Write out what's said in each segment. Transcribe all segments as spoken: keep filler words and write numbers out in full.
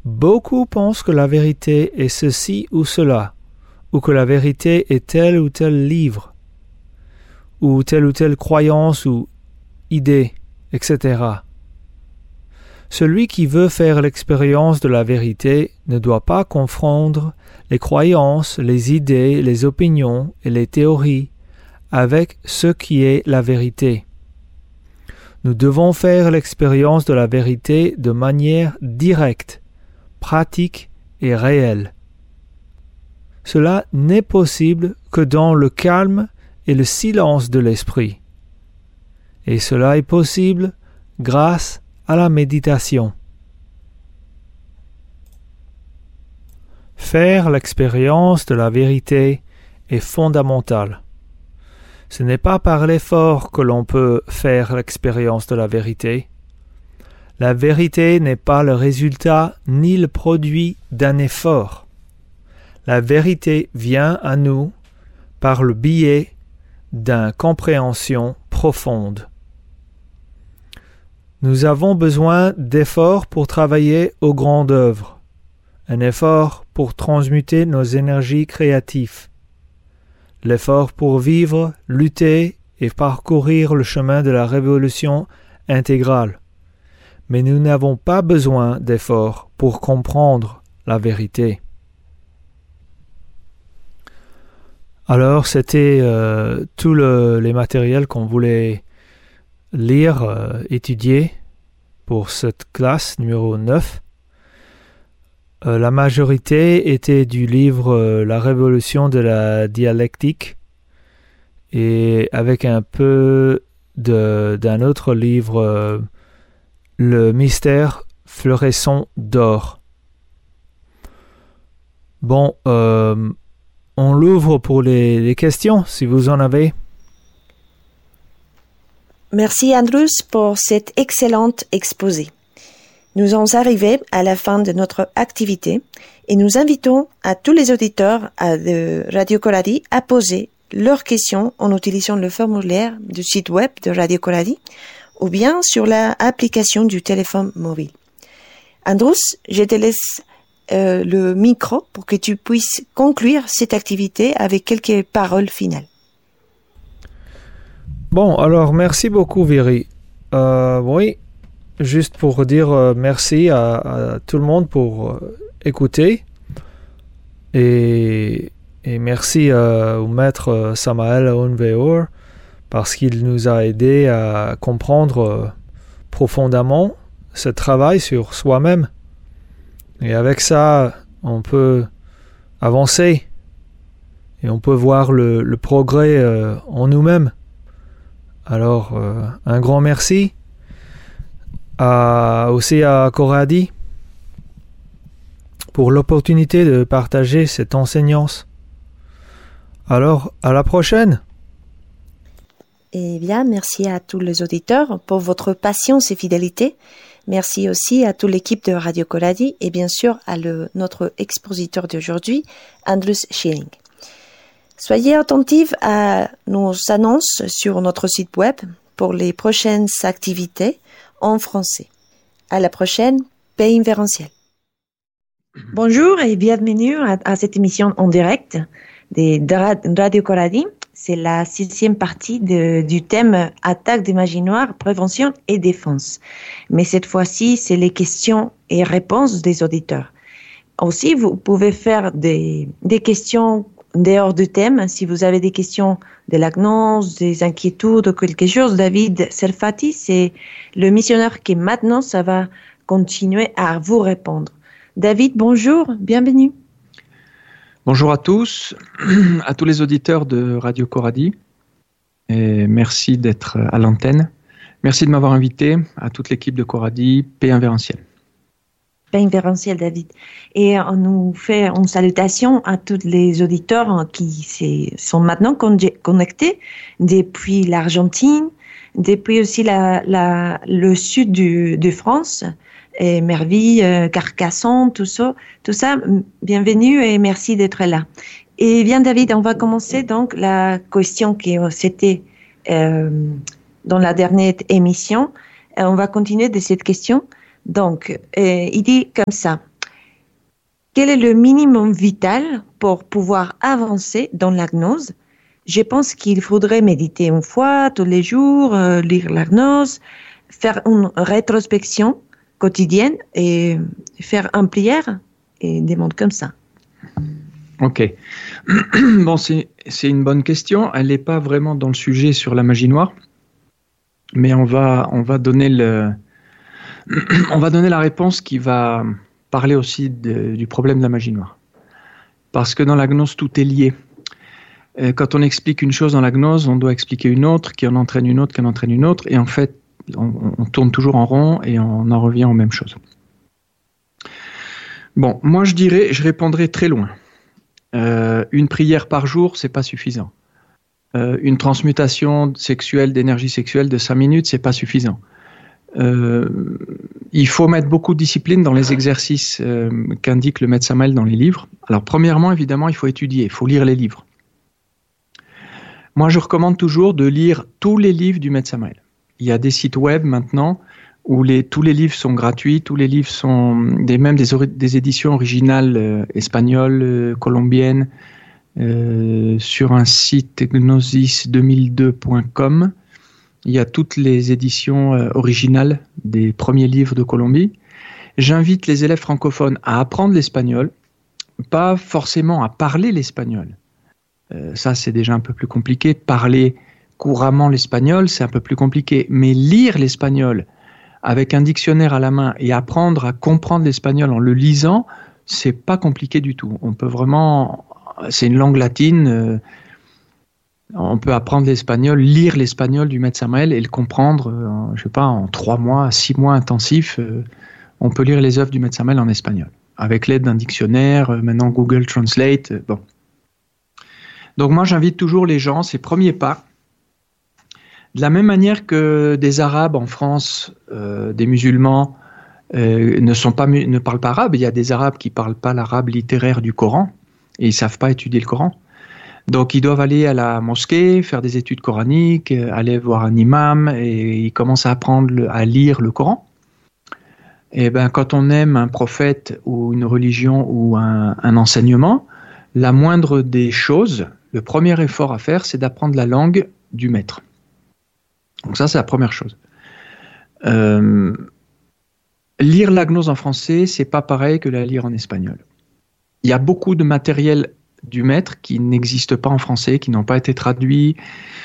Beaucoup pensent que la vérité est ceci ou cela, ou que la vérité est tel ou tel livre, ou telle ou telle croyance ou idée, et cetera. Celui qui veut faire l'expérience de la vérité ne doit pas confondre les croyances, les idées, les opinions et les théories avec ce qui est la vérité. Nous devons faire l'expérience de la vérité de manière directe, pratique et réelle. Cela n'est possible que dans le calme et le silence de l'esprit. Et cela est possible grâce à la méditation. Faire l'expérience de la vérité est fondamental. Ce n'est pas par l'effort que l'on peut faire l'expérience de la vérité. La vérité n'est pas le résultat ni le produit d'un effort. La vérité vient à nous par le biais d'une compréhension profonde. Nous avons besoin d'efforts pour travailler aux grandes œuvres, un effort pour transmuter nos énergies créatives, l'effort pour vivre, lutter et parcourir le chemin de la révolution intégrale. Mais nous n'avons pas besoin d'efforts pour comprendre la vérité. Alors, c'était euh, tous le, les matériels qu'on voulait lire, euh, étudier pour cette classe numéro neuf. Euh, la majorité était du livre euh, La révolution de la dialectique et avec un peu de, d'un autre livre, euh, Le mystère fluorescent d'or. Bon, euh, on l'ouvre pour les, les questions, si vous en avez. Merci Andrus pour cet excellent exposé. Nous sommes arrivés à la fin de notre activité et nous invitons à tous les auditeurs de Radio Coradi à poser leurs questions en utilisant le formulaire du site web de Radio Coradi ou bien sur l'application du téléphone mobile. Andrus, je te laisse euh, le micro pour que tu puisses conclure cette activité avec quelques paroles finales. Bon, alors merci beaucoup Viri. Euh, oui, juste pour dire euh, merci à, à tout le monde pour euh, écouter et, et merci euh, au maître euh, Samael Aounveor parce qu'il nous a aidé à comprendre euh, profondément ce travail sur soi-même. Et avec ça, on peut avancer et on peut voir le, le progrès euh, en nous-mêmes. Alors, euh, un grand merci à, aussi à Coradi pour l'opportunité de partager cette enseignance. Alors, à la prochaine. Eh bien, merci à tous les auditeurs pour votre patience et fidélité. Merci aussi à toute l'équipe de Radio Coradi et bien sûr à le, notre expositeur d'aujourd'hui, Andrus Schilling. Soyez attentifs à nos annonces sur notre site web pour les prochaines activités en français. À la prochaine, paix invérentielle. Bonjour et bienvenue à, à cette émission en direct de, de Radio Coradi. C'est la sixième partie de, du thème attaque des magies noires, prévention et défense. Mais cette fois-ci, c'est les questions et réponses des auditeurs. Aussi, vous pouvez faire des, des questions dehors du thème, si vous avez des questions de la gnose, des inquiétudes ou quelque chose, David Serfati, c'est le missionnaire qui maintenant, ça va continuer à vous répondre. David, bonjour, bienvenue. Bonjour à tous, à tous les auditeurs de Radio Coradi, et merci d'être à l'antenne. Merci de m'avoir invité, à toute l'équipe de Coradi, paix invérentielle. Paix invérentielle, David. Et on nous fait une salutation à tous les auditeurs qui sont maintenant connectés depuis l'Argentine, depuis aussi la, la, le sud du, de France, et Merville, Carcassonne, tout ça, tout ça. Bienvenue et merci d'être là. Et bien, David, on va commencer donc la question qui c'était euh, dans la dernière émission. On va continuer de cette question. Donc, euh, il dit comme ça. quel est le minimum vital pour pouvoir avancer dans la gnose? Je pense qu'il faudrait méditer une fois tous les jours, euh, lire la gnose, faire une rétrospection quotidienne et faire une prière et des mondes comme ça. Ok. Bon, c'est, c'est une bonne question. Elle n'est pas vraiment dans le sujet sur la magie noire, mais on va, on va donner le, on va donner la réponse qui va parler aussi de, du problème de la magie noire. Parce que dans la gnose, tout est lié. Et quand on explique une chose dans la gnose, on doit expliquer une autre, qui en entraîne une autre, qui en entraîne une autre, et en fait, on, on tourne toujours en rond et on en revient aux mêmes choses. Bon, moi je dirais, je répondrai très loin. Euh, une prière par jour, c'est pas suffisant. Euh, une transmutation sexuelle, d'énergie sexuelle de cinq minutes, c'est pas suffisant. Euh, il faut mettre beaucoup de discipline dans les exercices euh, qu'indique le maître Samael dans les livres. Alors, premièrement, évidemment, il faut étudier, il faut lire les livres. Moi, je recommande toujours de lire tous les livres du maître Samael. Il y a des sites web maintenant où les, tous les livres sont gratuits, tous les livres sont des, même des, des éditions originales euh, espagnoles, euh, colombiennes, euh, sur un site gnosis deux mille deux point com. Il y a toutes les éditions euh, originales des premiers livres de Colombie. J'invite les élèves francophones à apprendre l'espagnol, pas forcément à parler l'espagnol. Euh, ça, c'est déjà un peu plus compliqué. Parler couramment l'espagnol, c'est un peu plus compliqué. Mais lire l'espagnol avec un dictionnaire à la main et apprendre à comprendre l'espagnol en le lisant, c'est pas compliqué du tout. On peut vraiment, c'est une langue latine. Euh, on peut apprendre l'espagnol, lire l'espagnol du maître Samael et le comprendre, euh, je sais pas, en trois mois, six mois intensifs. Euh, on peut lire les œuvres du maître Samael en espagnol avec l'aide d'un dictionnaire. Euh, maintenant, Google Translate. Euh, bon. Donc moi, j'invite toujours les gens, ces premiers pas. De la même manière que des Arabes en France, euh, des musulmans euh, ne, sont pas, ne parlent pas arabe, il y a des Arabes qui ne parlent pas l'arabe littéraire du Coran et ils ne savent pas étudier le Coran. Donc ils doivent aller à la mosquée, faire des études coraniques, aller voir un imam et ils commencent à apprendre à lire le Coran. Et ben, quand on aime un prophète ou une religion ou un, un enseignement, la moindre des choses, le premier effort à faire, c'est d'apprendre la langue du maître. Donc ça, c'est la première chose. Euh, lire la gnose en français, c'est pas pareil que la lire en espagnol. Il y a beaucoup de matériel du maître qui n'existe pas en français, qui n'ont pas été traduits.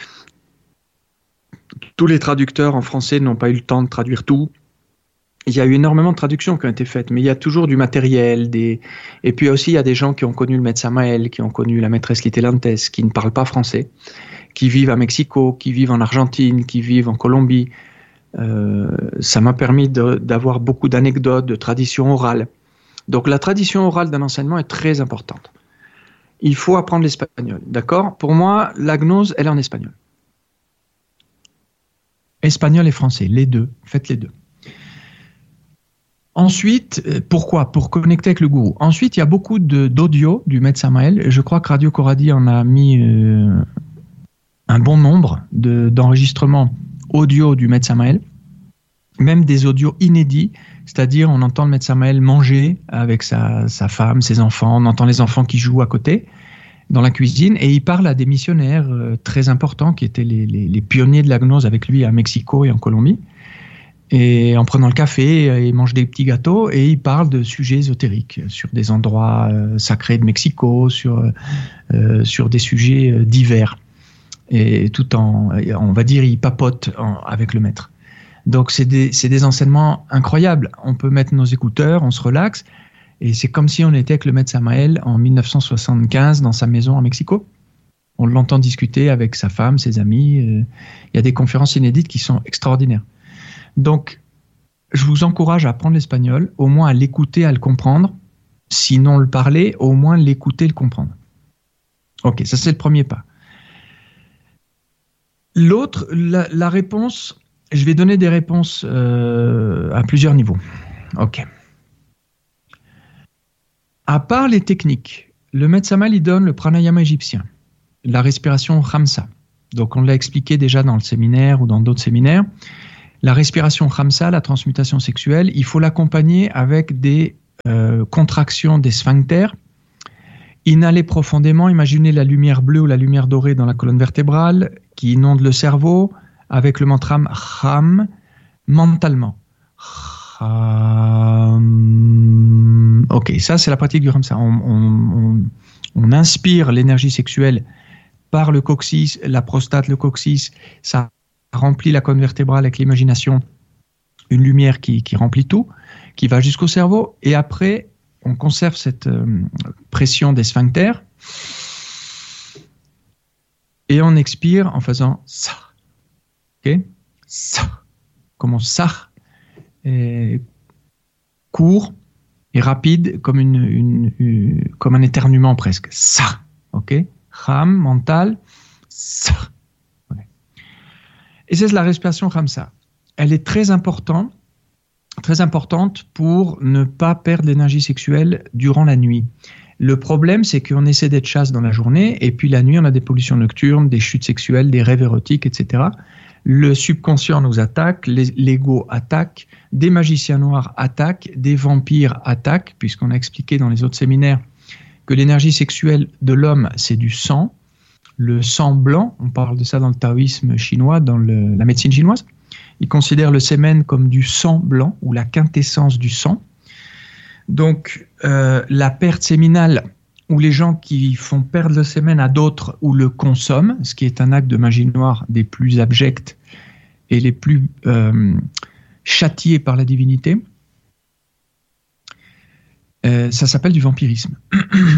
Tous les traducteurs en français n'ont pas eu le temps de traduire tout. Il y a eu énormément de traductions qui ont été faites, mais il y a toujours du matériel. Des... Et puis aussi, il y a des gens qui ont connu le maître Samael, qui ont connu la maîtresse Litelantes, qui ne parlent pas français, qui vivent à Mexico, qui vivent en Argentine, qui vivent en Colombie. Euh, ça m'a permis de, d'avoir beaucoup d'anecdotes, de traditions orales. Donc la tradition orale d'un enseignement est très importante. Il faut apprendre l'espagnol, d'accord ? Pour moi, la gnose, elle est en espagnol. Espagnol et français, les deux, faites les deux. Ensuite, pourquoi ? Pour connecter avec le gourou. Ensuite, il y a beaucoup de, d'audio du maître Samael. Je crois que Radio Coradi en a mis euh, un bon nombre de, d'enregistrements audio du maître Samael, même des audios inédits, c'est-à-dire on entend le maître Samael manger avec sa, sa femme, ses enfants, on entend les enfants qui jouent à côté dans la cuisine, et il parle à des missionnaires euh, très importants qui étaient les, les, les pionniers de la gnose avec lui à Mexico et en Colombie. Et en prenant le café, il mange des petits gâteaux et il parle de sujets ésotériques sur des endroits euh, sacrés de Mexico, sur, euh, sur des sujets euh, divers. Et tout en, on va dire, il papote en, avec le maître. Donc c'est des, c'est des enseignements incroyables. On peut mettre nos écouteurs, on se relaxe, et c'est comme si on était avec le maître Samael en dix-neuf cent soixante-quinze dans sa maison à Mexico. On l'entend discuter avec sa femme, ses amis. Euh, il y a des conférences inédites qui sont extraordinaires. Donc, je vous encourage à apprendre l'espagnol, au moins à l'écouter, à le comprendre. Sinon le parler, au moins l'écouter, le comprendre. Ok, ça c'est le premier pas. L'autre, la, la réponse, je vais donner des réponses euh, à plusieurs niveaux. Ok. À part les techniques, le maître Samael, il donne le pranayama égyptien, la respiration Khamsa. Donc on l'a expliqué déjà dans le séminaire ou dans d'autres séminaires. La respiration Khamsa, la transmutation sexuelle, il faut l'accompagner avec des euh, contraction des sphincters. Inhalez profondément, imaginez la lumière bleue ou la lumière dorée dans la colonne vertébrale qui inonde le cerveau avec le mantra Cham mentalement. Cham. Ok, ça c'est la pratique du Ramsa. On, on, on, on inspire l'énergie sexuelle par le coccyx, la prostate, le coccyx, ça remplit la colonne vertébrale avec l'imagination, une lumière qui, qui remplit tout, qui va jusqu'au cerveau, et après, on conserve cette euh, pression des sphincters, et on expire en faisant ça. Ok, ça. Comment ça, et court et rapide, comme, une, une, une, comme un éternuement presque. Ça. Ok. Cham, mental, ça. Ouais. Et c'est la respiration Ramsa. Elle est très importante, très importante pour ne pas perdre l'énergie sexuelle durant la nuit. Le problème, c'est qu'on essaie d'être chaste dans la journée, et puis la nuit, on a des pollutions nocturnes, des chutes sexuelles, des rêves érotiques, et cetera. Le subconscient nous attaque, l'ego attaque, des magiciens noirs attaquent, des vampires attaquent, puisqu'on a expliqué dans les autres séminaires que l'énergie sexuelle de l'homme, c'est du sang, le sang blanc, on parle de ça dans le taoïsme chinois, dans le, la médecine chinoise. Ils considèrent le sémen comme du sang blanc, ou la quintessence du sang. Donc, euh, la perte séminale, ou les gens qui font perdre le sémen à d'autres ou le consomment, ce qui est un acte de magie noire des plus abjects et les plus euh, châtiés par la divinité, Euh, ça s'appelle du vampirisme. D'accord ?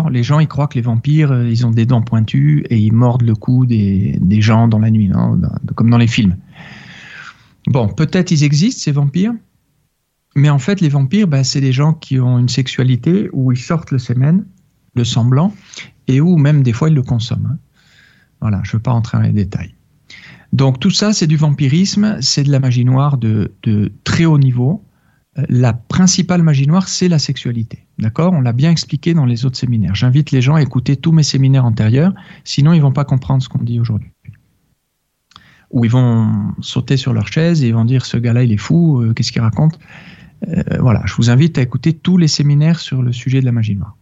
Les gens, ils croient que les vampires, euh, ils ont des dents pointues et ils mordent le cou des, des gens dans la nuit, non ? dans, comme dans les films. Bon, peut-être ils existent, ces vampires, mais en fait, les vampires, bah, c'est des gens qui ont une sexualité où ils sortent le sémen, le sang blanc, et où même des fois, ils le consomment. Hein. Voilà, je ne veux pas rentrer dans les détails. Donc, tout ça, c'est du vampirisme, c'est de la magie noire de, de très haut niveau. La principale magie noire, c'est la sexualité. D'accord ? On l'a bien expliqué dans les autres séminaires. J'invite les gens à écouter tous mes séminaires antérieurs, sinon ils ne vont pas comprendre ce qu'on dit aujourd'hui. Ou ils vont sauter sur leur chaise et ils vont dire « ce gars-là, il est fou, euh, qu'est-ce qu'il raconte ?» euh, Voilà, je vous invite à écouter tous les séminaires sur le sujet de la magie noire.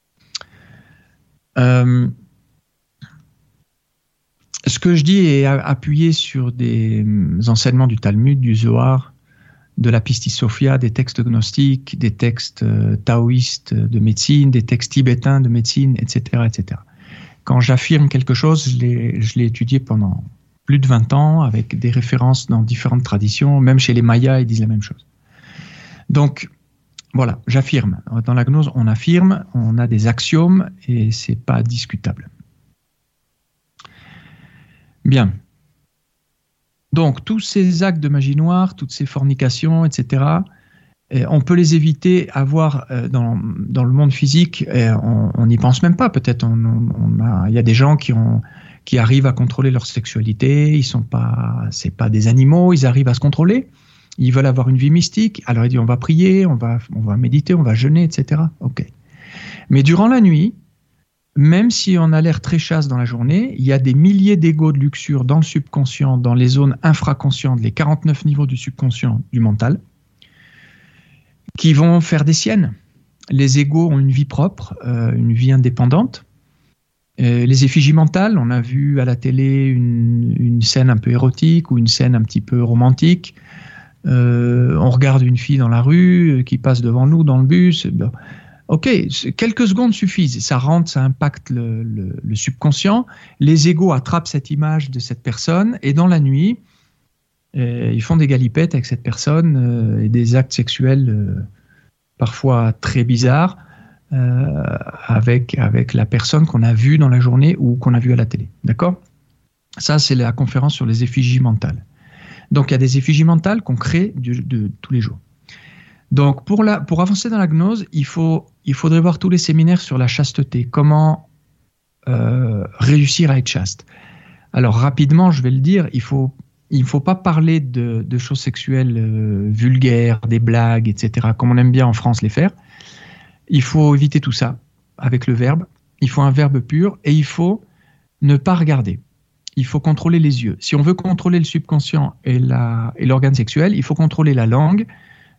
Euh, ce que je dis est appuyé sur des enseignements du Talmud, du Zohar, de la Pistis Sophia, des textes gnostiques, des textes euh, taoïstes de médecine, des textes tibétains de médecine, et cetera, et cetera. Quand j'affirme quelque chose, je l'ai, je l'ai étudié pendant plus de vingt ans, avec des références dans différentes traditions, même chez les Mayas, ils disent la même chose. Donc, voilà, j'affirme. Dans la gnose, on affirme, on a des axiomes, et c'est pas discutable. Bien. Donc, tous ces actes de magie noire, toutes ces fornications, et cetera, eh, on peut les éviter à voir euh, dans, dans le monde physique, eh, on n'y pense même pas. Peut-être on, on a, il y a des gens qui, ont, qui arrivent à contrôler leur sexualité, ils sont pas, c'est pas des animaux, ils arrivent à se contrôler, ils veulent avoir une vie mystique, alors ils disent on va prier, on va, on va méditer, on va jeûner, et cetera. Ok. Mais durant la nuit, même si on a l'air très chaste dans la journée, il y a des milliers d'égos de luxure dans le subconscient, dans les zones infraconscientes, les quarante-neuf niveaux du subconscient, du mental, qui vont faire des siennes. Les égos ont une vie propre, euh, une vie indépendante. Euh, les effigies mentales, on a vu à la télé une, une scène un peu érotique ou une scène un petit peu romantique. Euh, on regarde une fille dans la rue qui passe devant nous dans le bus. Ben, ok, quelques secondes suffisent, ça rentre, ça impacte le, le, le subconscient, les égos attrapent cette image de cette personne et dans la nuit, euh, ils font des galipettes avec cette personne euh, et des actes sexuels euh, parfois très bizarres euh, avec, avec la personne qu'on a vue dans la journée ou qu'on a vue à la télé. D'accord ? Ça, c'est la conférence sur les effigies mentales. Donc, il y a des effigies mentales qu'on crée de, de tous les jours. Donc, pour, la, pour avancer dans la gnose, il, faut, il faudrait voir tous les séminaires sur la chasteté. Comment euh, réussir à être chaste. Alors, rapidement, je vais le dire, il faut, il ne faut pas parler de, de choses sexuelles euh, vulgaires, des blagues, et cetera, comme on aime bien en France les faire. Il faut éviter tout ça avec le verbe. Il faut un verbe pur et il faut ne pas regarder. Il faut contrôler les yeux. Si on veut contrôler le subconscient et, la, et l'organe sexuel, il faut contrôler la langue,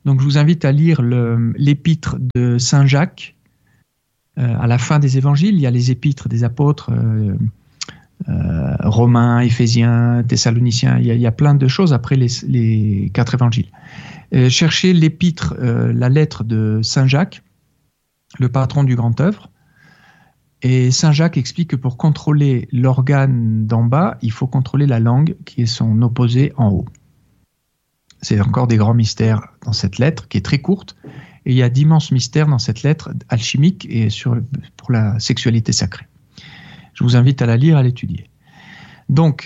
Donc je vous invite à lire le, l'épître de Saint Jacques. Euh, à la fin des évangiles, il y a les épîtres des apôtres, euh, euh, Romains, Éphésiens, Thessaloniciens, il y, a, il y a plein de choses après les, les quatre évangiles. Euh, cherchez l'épître, euh, la lettre de Saint Jacques, le patron du grand œuvre. Et Saint Jacques explique que pour contrôler l'organe d'en bas, il faut contrôler la langue qui est son opposé en haut. C'est encore des grands mystères dans cette lettre qui est très courte. Et il y a d'immenses mystères dans cette lettre alchimique et sur, pour la sexualité sacrée. Je vous invite à la lire, à l'étudier. Donc,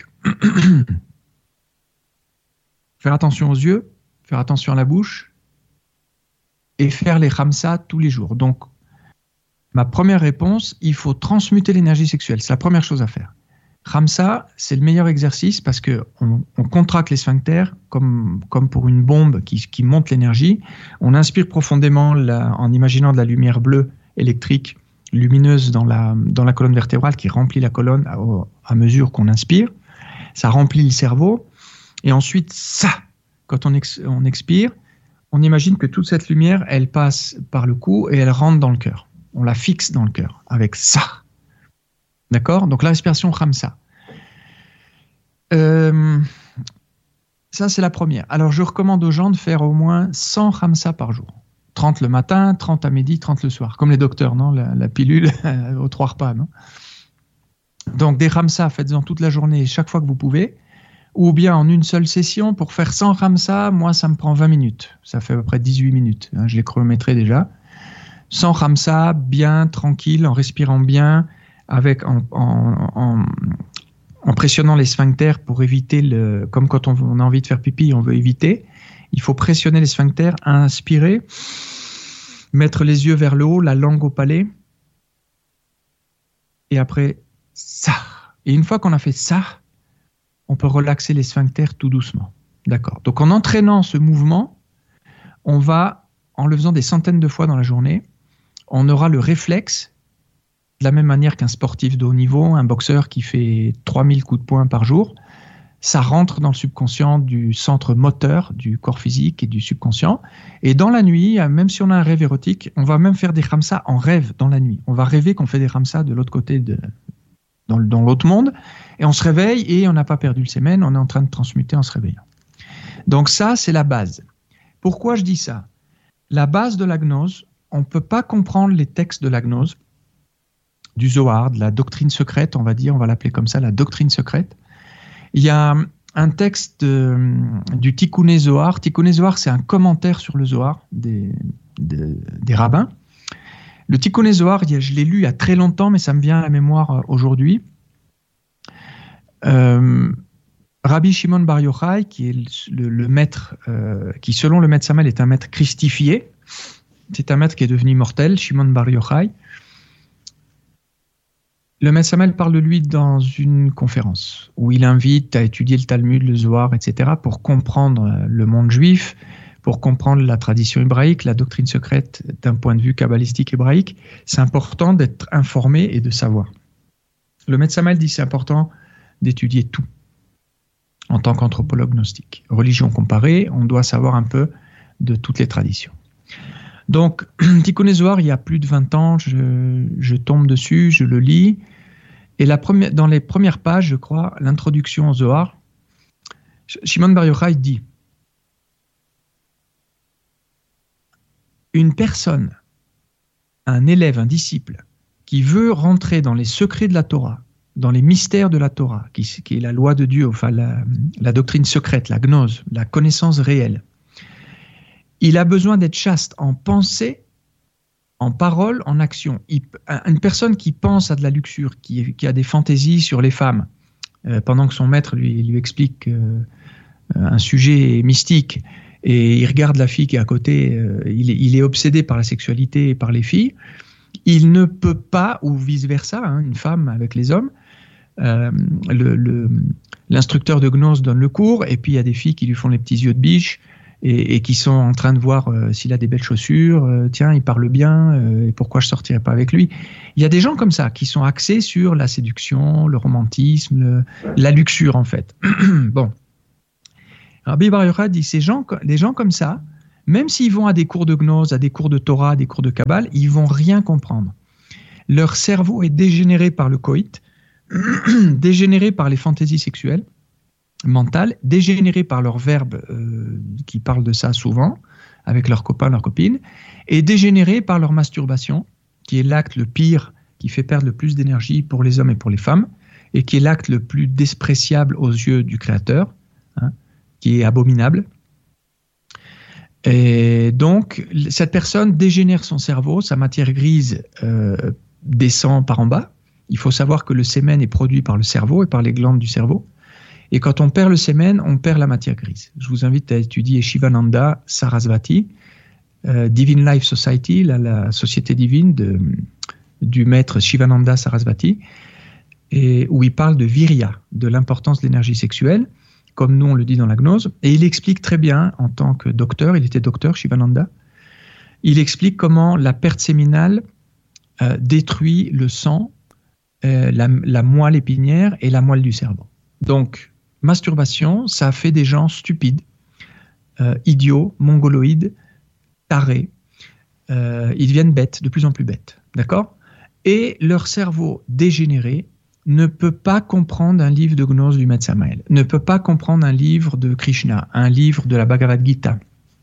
faire attention aux yeux, faire attention à la bouche et faire les khamsa tous les jours. Donc, ma première réponse, il faut transmuter l'énergie sexuelle. C'est la première chose à faire. Khamsa, c'est le meilleur exercice parce qu'on on contracte les sphincters comme, comme pour une bombe qui, qui monte l'énergie. On inspire profondément la, en imaginant de la lumière bleue électrique lumineuse dans la, dans la colonne vertébrale qui remplit la colonne à, à mesure qu'on inspire. Ça remplit le cerveau. Et ensuite, ça, quand on, ex, on expire, on imagine que toute cette lumière, elle passe par le cou et elle rentre dans le cœur. On la fixe dans le cœur avec ça. D'accord ? Donc la respiration khamsa. Euh, ça, c'est la première. Alors, je recommande aux gens de faire au moins cent khamsa par jour. trente le matin, trente à midi, trente le soir. Comme les docteurs, non ? La, la pilule aux trois repas, non ? Donc, des khamsa, faites-en toute la journée, chaque fois que vous pouvez. Ou bien en une seule session, pour faire cent khamsa, moi, ça me prend vingt minutes. Ça fait à peu près dix-huit minutes. Hein, je l'ai chronométré déjà. cent khamsa, bien, tranquille, en respirant bien, avec en, en, en, en pressionnant les sphincters pour éviter le, comme quand on, on a envie de faire pipi, on veut éviter. Il faut pressionner les sphincters, inspirer, mettre les yeux vers le haut, la langue au palais, et après ça. Et une fois qu'on a fait ça, on peut relaxer les sphincters tout doucement. D'accord. Donc en entraînant ce mouvement, on va, en le faisant des centaines de fois dans la journée, on aura le réflexe. De la même manière qu'un sportif de haut niveau, un boxeur qui fait trois mille coups de poing par jour, ça rentre dans le subconscient du centre moteur du corps physique et du subconscient. Et dans la nuit, même si on a un rêve érotique, on va même faire des khamsa en rêve dans la nuit. On va rêver qu'on fait des khamsa de l'autre côté, de, dans, dans l'autre monde, et on se réveille et on n'a pas perdu le sémen, on est en train de transmuter en se réveillant. Donc ça, c'est la base. Pourquoi je dis ça ? La base de la gnose, on ne peut pas comprendre les textes de la gnose, du Zohar, de la doctrine secrète, on va dire, on va l'appeler comme ça, la doctrine secrète. Il y a un texte de, du Tikkuné Zohar. Tikkuné Zohar, c'est un commentaire sur le Zohar des, des, des rabbins. Le Tikkuné Zohar, je l'ai lu il y a très longtemps, mais ça me vient à la mémoire aujourd'hui. Euh, Rabbi Shimon Bar Yochai, qui est le, le maître, euh, qui selon le maître Samuel est un maître christifié, c'est un maître qui est devenu mortel, Shimon Bar Yochai. Le maître Samuel parle de lui dans une conférence où il invite à étudier le Talmud, le Zohar, et cetera pour comprendre le monde juif, pour comprendre la tradition hébraïque, la doctrine secrète d'un point de vue kabbalistique hébraïque. C'est important d'être informé et de savoir. Le maître Samuel dit que c'est important d'étudier tout en tant qu'anthropologue gnostique. Religion comparée, on doit savoir un peu de toutes les traditions. Donc, Tikkuné Zohar, il y a plus de vingt ans, je, je tombe dessus, je le lis. Et la première, dans les premières pages, je crois, l'introduction au Zohar, Shimon Bar Yochai dit « Une personne, un élève, un disciple, qui veut rentrer dans les secrets de la Torah, dans les mystères de la Torah, qui, qui est la loi de Dieu, enfin la, la doctrine secrète, la gnose, la connaissance réelle, il a besoin d'être chaste en pensée, en parole, en action. Il, une personne qui pense à de la luxure, qui, qui a des fantaisies sur les femmes, euh, pendant que son maître lui, lui explique euh, un sujet mystique, et il regarde la fille qui est à côté, euh, il, est, il est obsédé par la sexualité et par les filles, il ne peut pas, ou vice-versa, hein, une femme avec les hommes, euh, le, le, l'instructeur de gnose donne le cours, et puis il y a des filles qui lui font les petits yeux de biche, Et, et qui sont en train de voir euh, s'il a des belles chaussures, euh, tiens, il parle bien, euh, et pourquoi je sortirais pas avec lui. Il y a des gens comme ça, qui sont axés sur la séduction, le romantisme, le, la luxure, en fait. Bon. Rabbi Bar Yochai dit, ces gens, les gens comme ça, Même s'ils vont à des cours de gnose, à des cours de Torah, à des cours de Kabbale, ils vont rien comprendre. Leur cerveau est dégénéré par le coït, dégénéré par les fantaisies sexuelles, mentales, dégénéré par leurs verbes euh, qui parlent de ça souvent, avec leurs copains, leurs copines, et dégénéré par leur masturbation, qui est l'acte le pire, qui fait perdre le plus d'énergie pour les hommes et pour les femmes, et qui est l'acte le plus despreciable aux yeux du Créateur, hein, qui est abominable. Et donc, cette personne dégénère son cerveau, sa matière grise euh, descend par en bas. Il faut savoir que le sémen est produit par le cerveau et par les glandes du cerveau. Et quand on perd le sémen, on perd la matière grise. Je vous invite à étudier Shivananda Sarasvati, euh, Divine Life Society, la, la société divine de, du maître Shivananda Sarasvati, et où il parle de virya, de l'importance de l'énergie sexuelle, comme nous on le dit dans la gnose. Et il explique très bien, en tant que docteur, il était docteur, Shivananda, il explique comment la perte séminale euh, détruit le sang, euh, la, la moelle épinière et la moelle du cerveau. Donc, masturbation, ça fait des gens stupides, euh, idiots, mongoloïdes, tarés. Euh, ils deviennent bêtes, de plus en plus bêtes. D'accord ? Et leur cerveau dégénéré ne peut pas comprendre un livre de gnose du Maître Samael, ne peut pas comprendre un livre de Krishna, un livre de la Bhagavad Gita,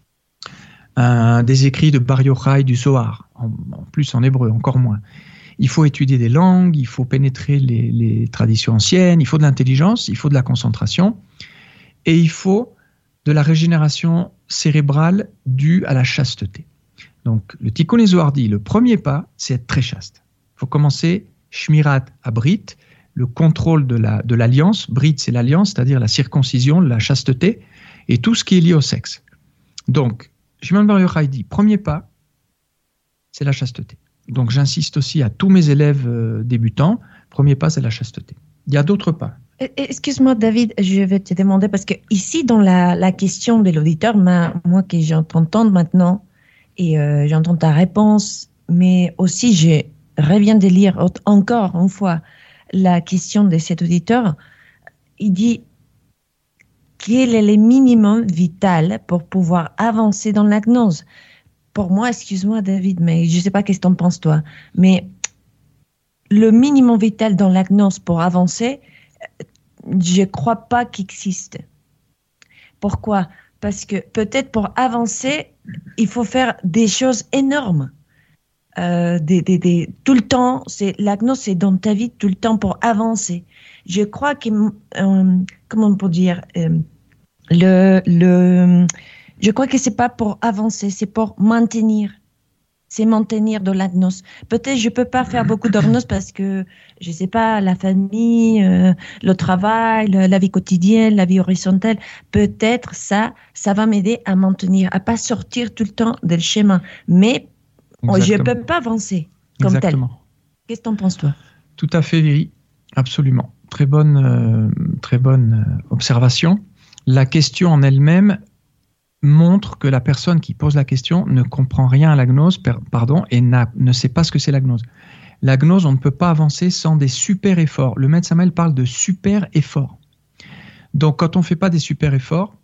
un, des écrits de Bar Yochai du Zohar, en, en plus en hébreu, encore moins. Il faut étudier des langues, il faut pénétrer les, les traditions anciennes, il faut de l'intelligence, il faut de la concentration, et il faut de la régénération cérébrale due à la chasteté. Donc, le Tikkun et Zohar dit, le premier pas, c'est être très chaste. Il faut commencer Shmirat à Brit, le contrôle de, la, de l'alliance. Brit, c'est l'alliance, c'est-à-dire la circoncision, la chasteté, et tout ce qui est lié au sexe. Donc, Shimon Bar Yochai dit, premier pas, c'est la chasteté. Donc, j'insiste aussi à tous mes élèves euh, débutants, premier pas, c'est la chasteté. Il y a d'autres pas. Excuse-moi, David, je vais te demander, parce que ici, dans la, la question de l'auditeur, ma, moi que j'entends maintenant, et euh, j'entends ta réponse, mais aussi, je reviens de lire encore une fois la question de cet auditeur. Il dit, quel est le minimum vital pour pouvoir avancer dans la gnose ? Pour moi, excuse-moi David, mais je ne sais pas qu'est-ce que tu en penses toi, mais le minimum vital dans la gnose pour avancer, je ne crois pas qu'il existe. Pourquoi ? Parce que peut-être pour avancer, il faut faire des choses énormes. Euh, des, des, des, tout le temps, c'est, la gnose, c'est dans ta vie tout le temps pour avancer. Je crois que, euh, comment on peut dire, euh, le... le Je crois que c'est pas pour avancer, c'est pour maintenir. C'est maintenir de la gnose. Peut-être je peux pas faire beaucoup de gnose parce que, je sais pas, la famille, euh, le travail, le, la vie quotidienne, la vie horizontale. Peut-être ça, ça va m'aider à maintenir, à pas sortir tout le temps du schéma. Mais oh, je peux pas avancer comme Exactement. tel. Qu'est-ce que t'en penses toi ? Tout à fait, Viri. Absolument. Très bonne, euh, très bonne euh, observation. La question en elle-même montre que la personne qui pose la question ne comprend rien à la gnose, pardon, et n'a, ne sait pas ce que c'est la gnose. La gnose, on ne peut pas avancer sans des super efforts. Le Maître Samael parle de super efforts. Donc, quand on ne fait pas des super efforts,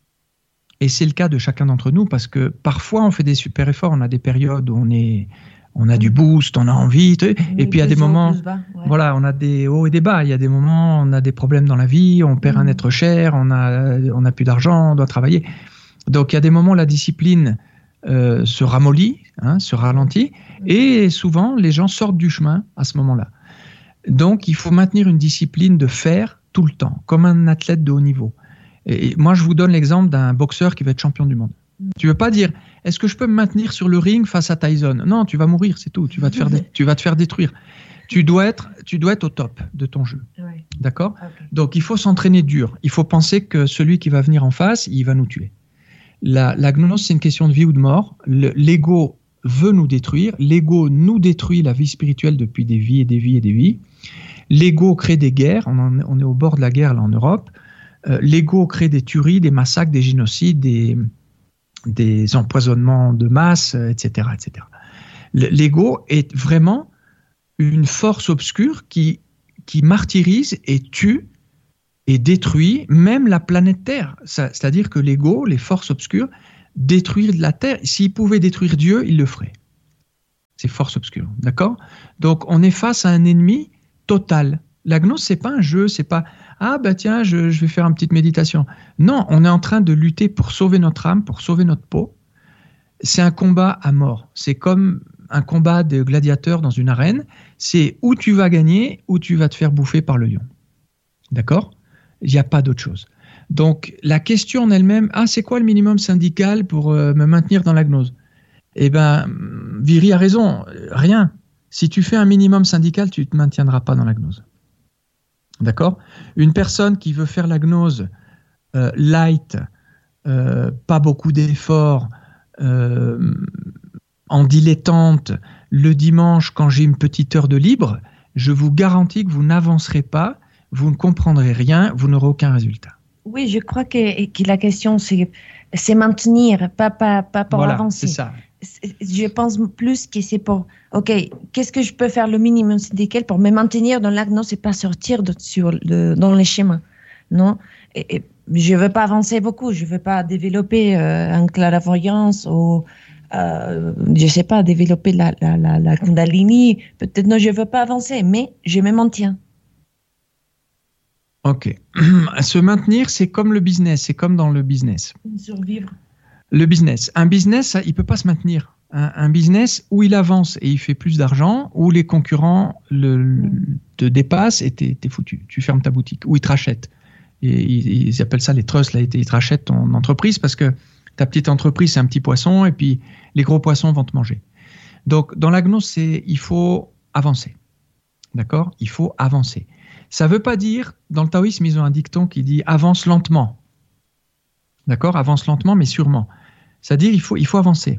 et c'est le cas de chacun d'entre nous, parce que parfois on fait des super efforts, on a des périodes où on est, on a du boost, on a envie, et oui, puis il y a des moments, bas, ouais. Voilà, on a des hauts et des bas. Il y a des moments, on a des problèmes dans la vie, on perd mmh. un être cher, on a, on a plus d'argent, on doit travailler. Donc, il y a des moments où la discipline euh, se ramollit, hein, se ralentit, et souvent, les gens sortent du chemin à ce moment-là. Donc, il faut maintenir une discipline de faire tout le temps, comme un athlète de haut niveau. Et moi, je vous donne l'exemple d'un boxeur qui va être champion du monde. Mm. Tu ne veux pas dire, est-ce que je peux me maintenir sur le ring face à Tyson ? Non, tu vas mourir, c'est tout. Tu vas te faire, dé- tu vas te faire détruire. Tu dois être, tu dois être au top de ton jeu. Oui. D'accord ? Okay. Donc, il faut s'entraîner dur. Il faut penser que celui qui va venir en face, il va nous tuer. La, la gnose, c'est une question de vie ou de mort. Le, l'ego veut nous détruire. L'ego nous détruit la vie spirituelle depuis des vies et des vies et des vies. L'ego crée des guerres. On, en, on est au bord de la guerre là en Europe. Euh, l'ego crée des tueries, des massacres, des génocides, des, des empoisonnements de masse, et cetera, et cetera. Le, l'ego est vraiment une force obscure qui, qui martyrise et tue et détruit même la planète Terre. Ça, c'est-à-dire que l'ego, les forces obscures, détruire de la terre. S'il pouvait détruire Dieu, il le ferait. C'est force obscure, d'accord? Donc, on est face à un ennemi total. La gnose, c'est pas un jeu, c'est pas « Ah, bah tiens, je, je vais faire une petite méditation ». Non, on est en train de lutter pour sauver notre âme, pour sauver notre peau. C'est un combat à mort. C'est comme un combat de gladiateurs dans une arène. C'est où tu vas gagner, ou tu vas te faire bouffer par le lion. D'accord? Il n'y a pas d'autre chose. Donc, la question en elle-même, « Ah, c'est quoi le minimum syndical pour euh, me maintenir dans la gnose ?» Eh bien, Viry a raison, rien. Si tu fais un minimum syndical, tu ne te maintiendras pas dans la gnose. D'accord? Une personne qui veut faire la gnose euh, light, euh, pas beaucoup d'efforts, euh, en dilettante, le dimanche quand j'ai une petite heure de libre, je vous garantis que vous n'avancerez pas, vous ne comprendrez rien, vous n'aurez aucun résultat. Oui, je crois que, que la question, c'est, c'est maintenir, pas, pas, pas pour voilà, avancer. C'est ça. Je pense plus que c'est pour, OK, qu'est-ce que je peux faire le minimum syndical pour me maintenir dans l'acte? Non, c'est pas sortir de, sur le, dans les schémas. Non, et, et je veux pas avancer beaucoup, je veux pas développer euh, une clairvoyance ou, euh, je sais pas, développer la, la, la, la Kundalini. Peut-être non, je veux pas avancer, mais je me maintiens. Ok. Se maintenir, c'est comme le business, c'est comme dans le business. Survivre. Le business. Un business, ça, il ne peut pas se maintenir. Un, un business où il avance et il fait plus d'argent, où les concurrents le, le, te dépassent et t'es, t'es foutu. Tu fermes ta boutique, ou ils te rachètent. Et ils, ils appellent ça les trusts, là, ils te rachètent ton entreprise parce que ta petite entreprise, c'est un petit poisson et puis les gros poissons vont te manger. Donc, dans la gnose, c'est, il faut avancer. D'accord? Il faut avancer. Ça ne veut pas dire, dans le taoïsme, ils ont un dicton qui dit « avance lentement ». D'accord? Avance lentement, mais sûrement. C'est-à-dire, il faut, il faut avancer.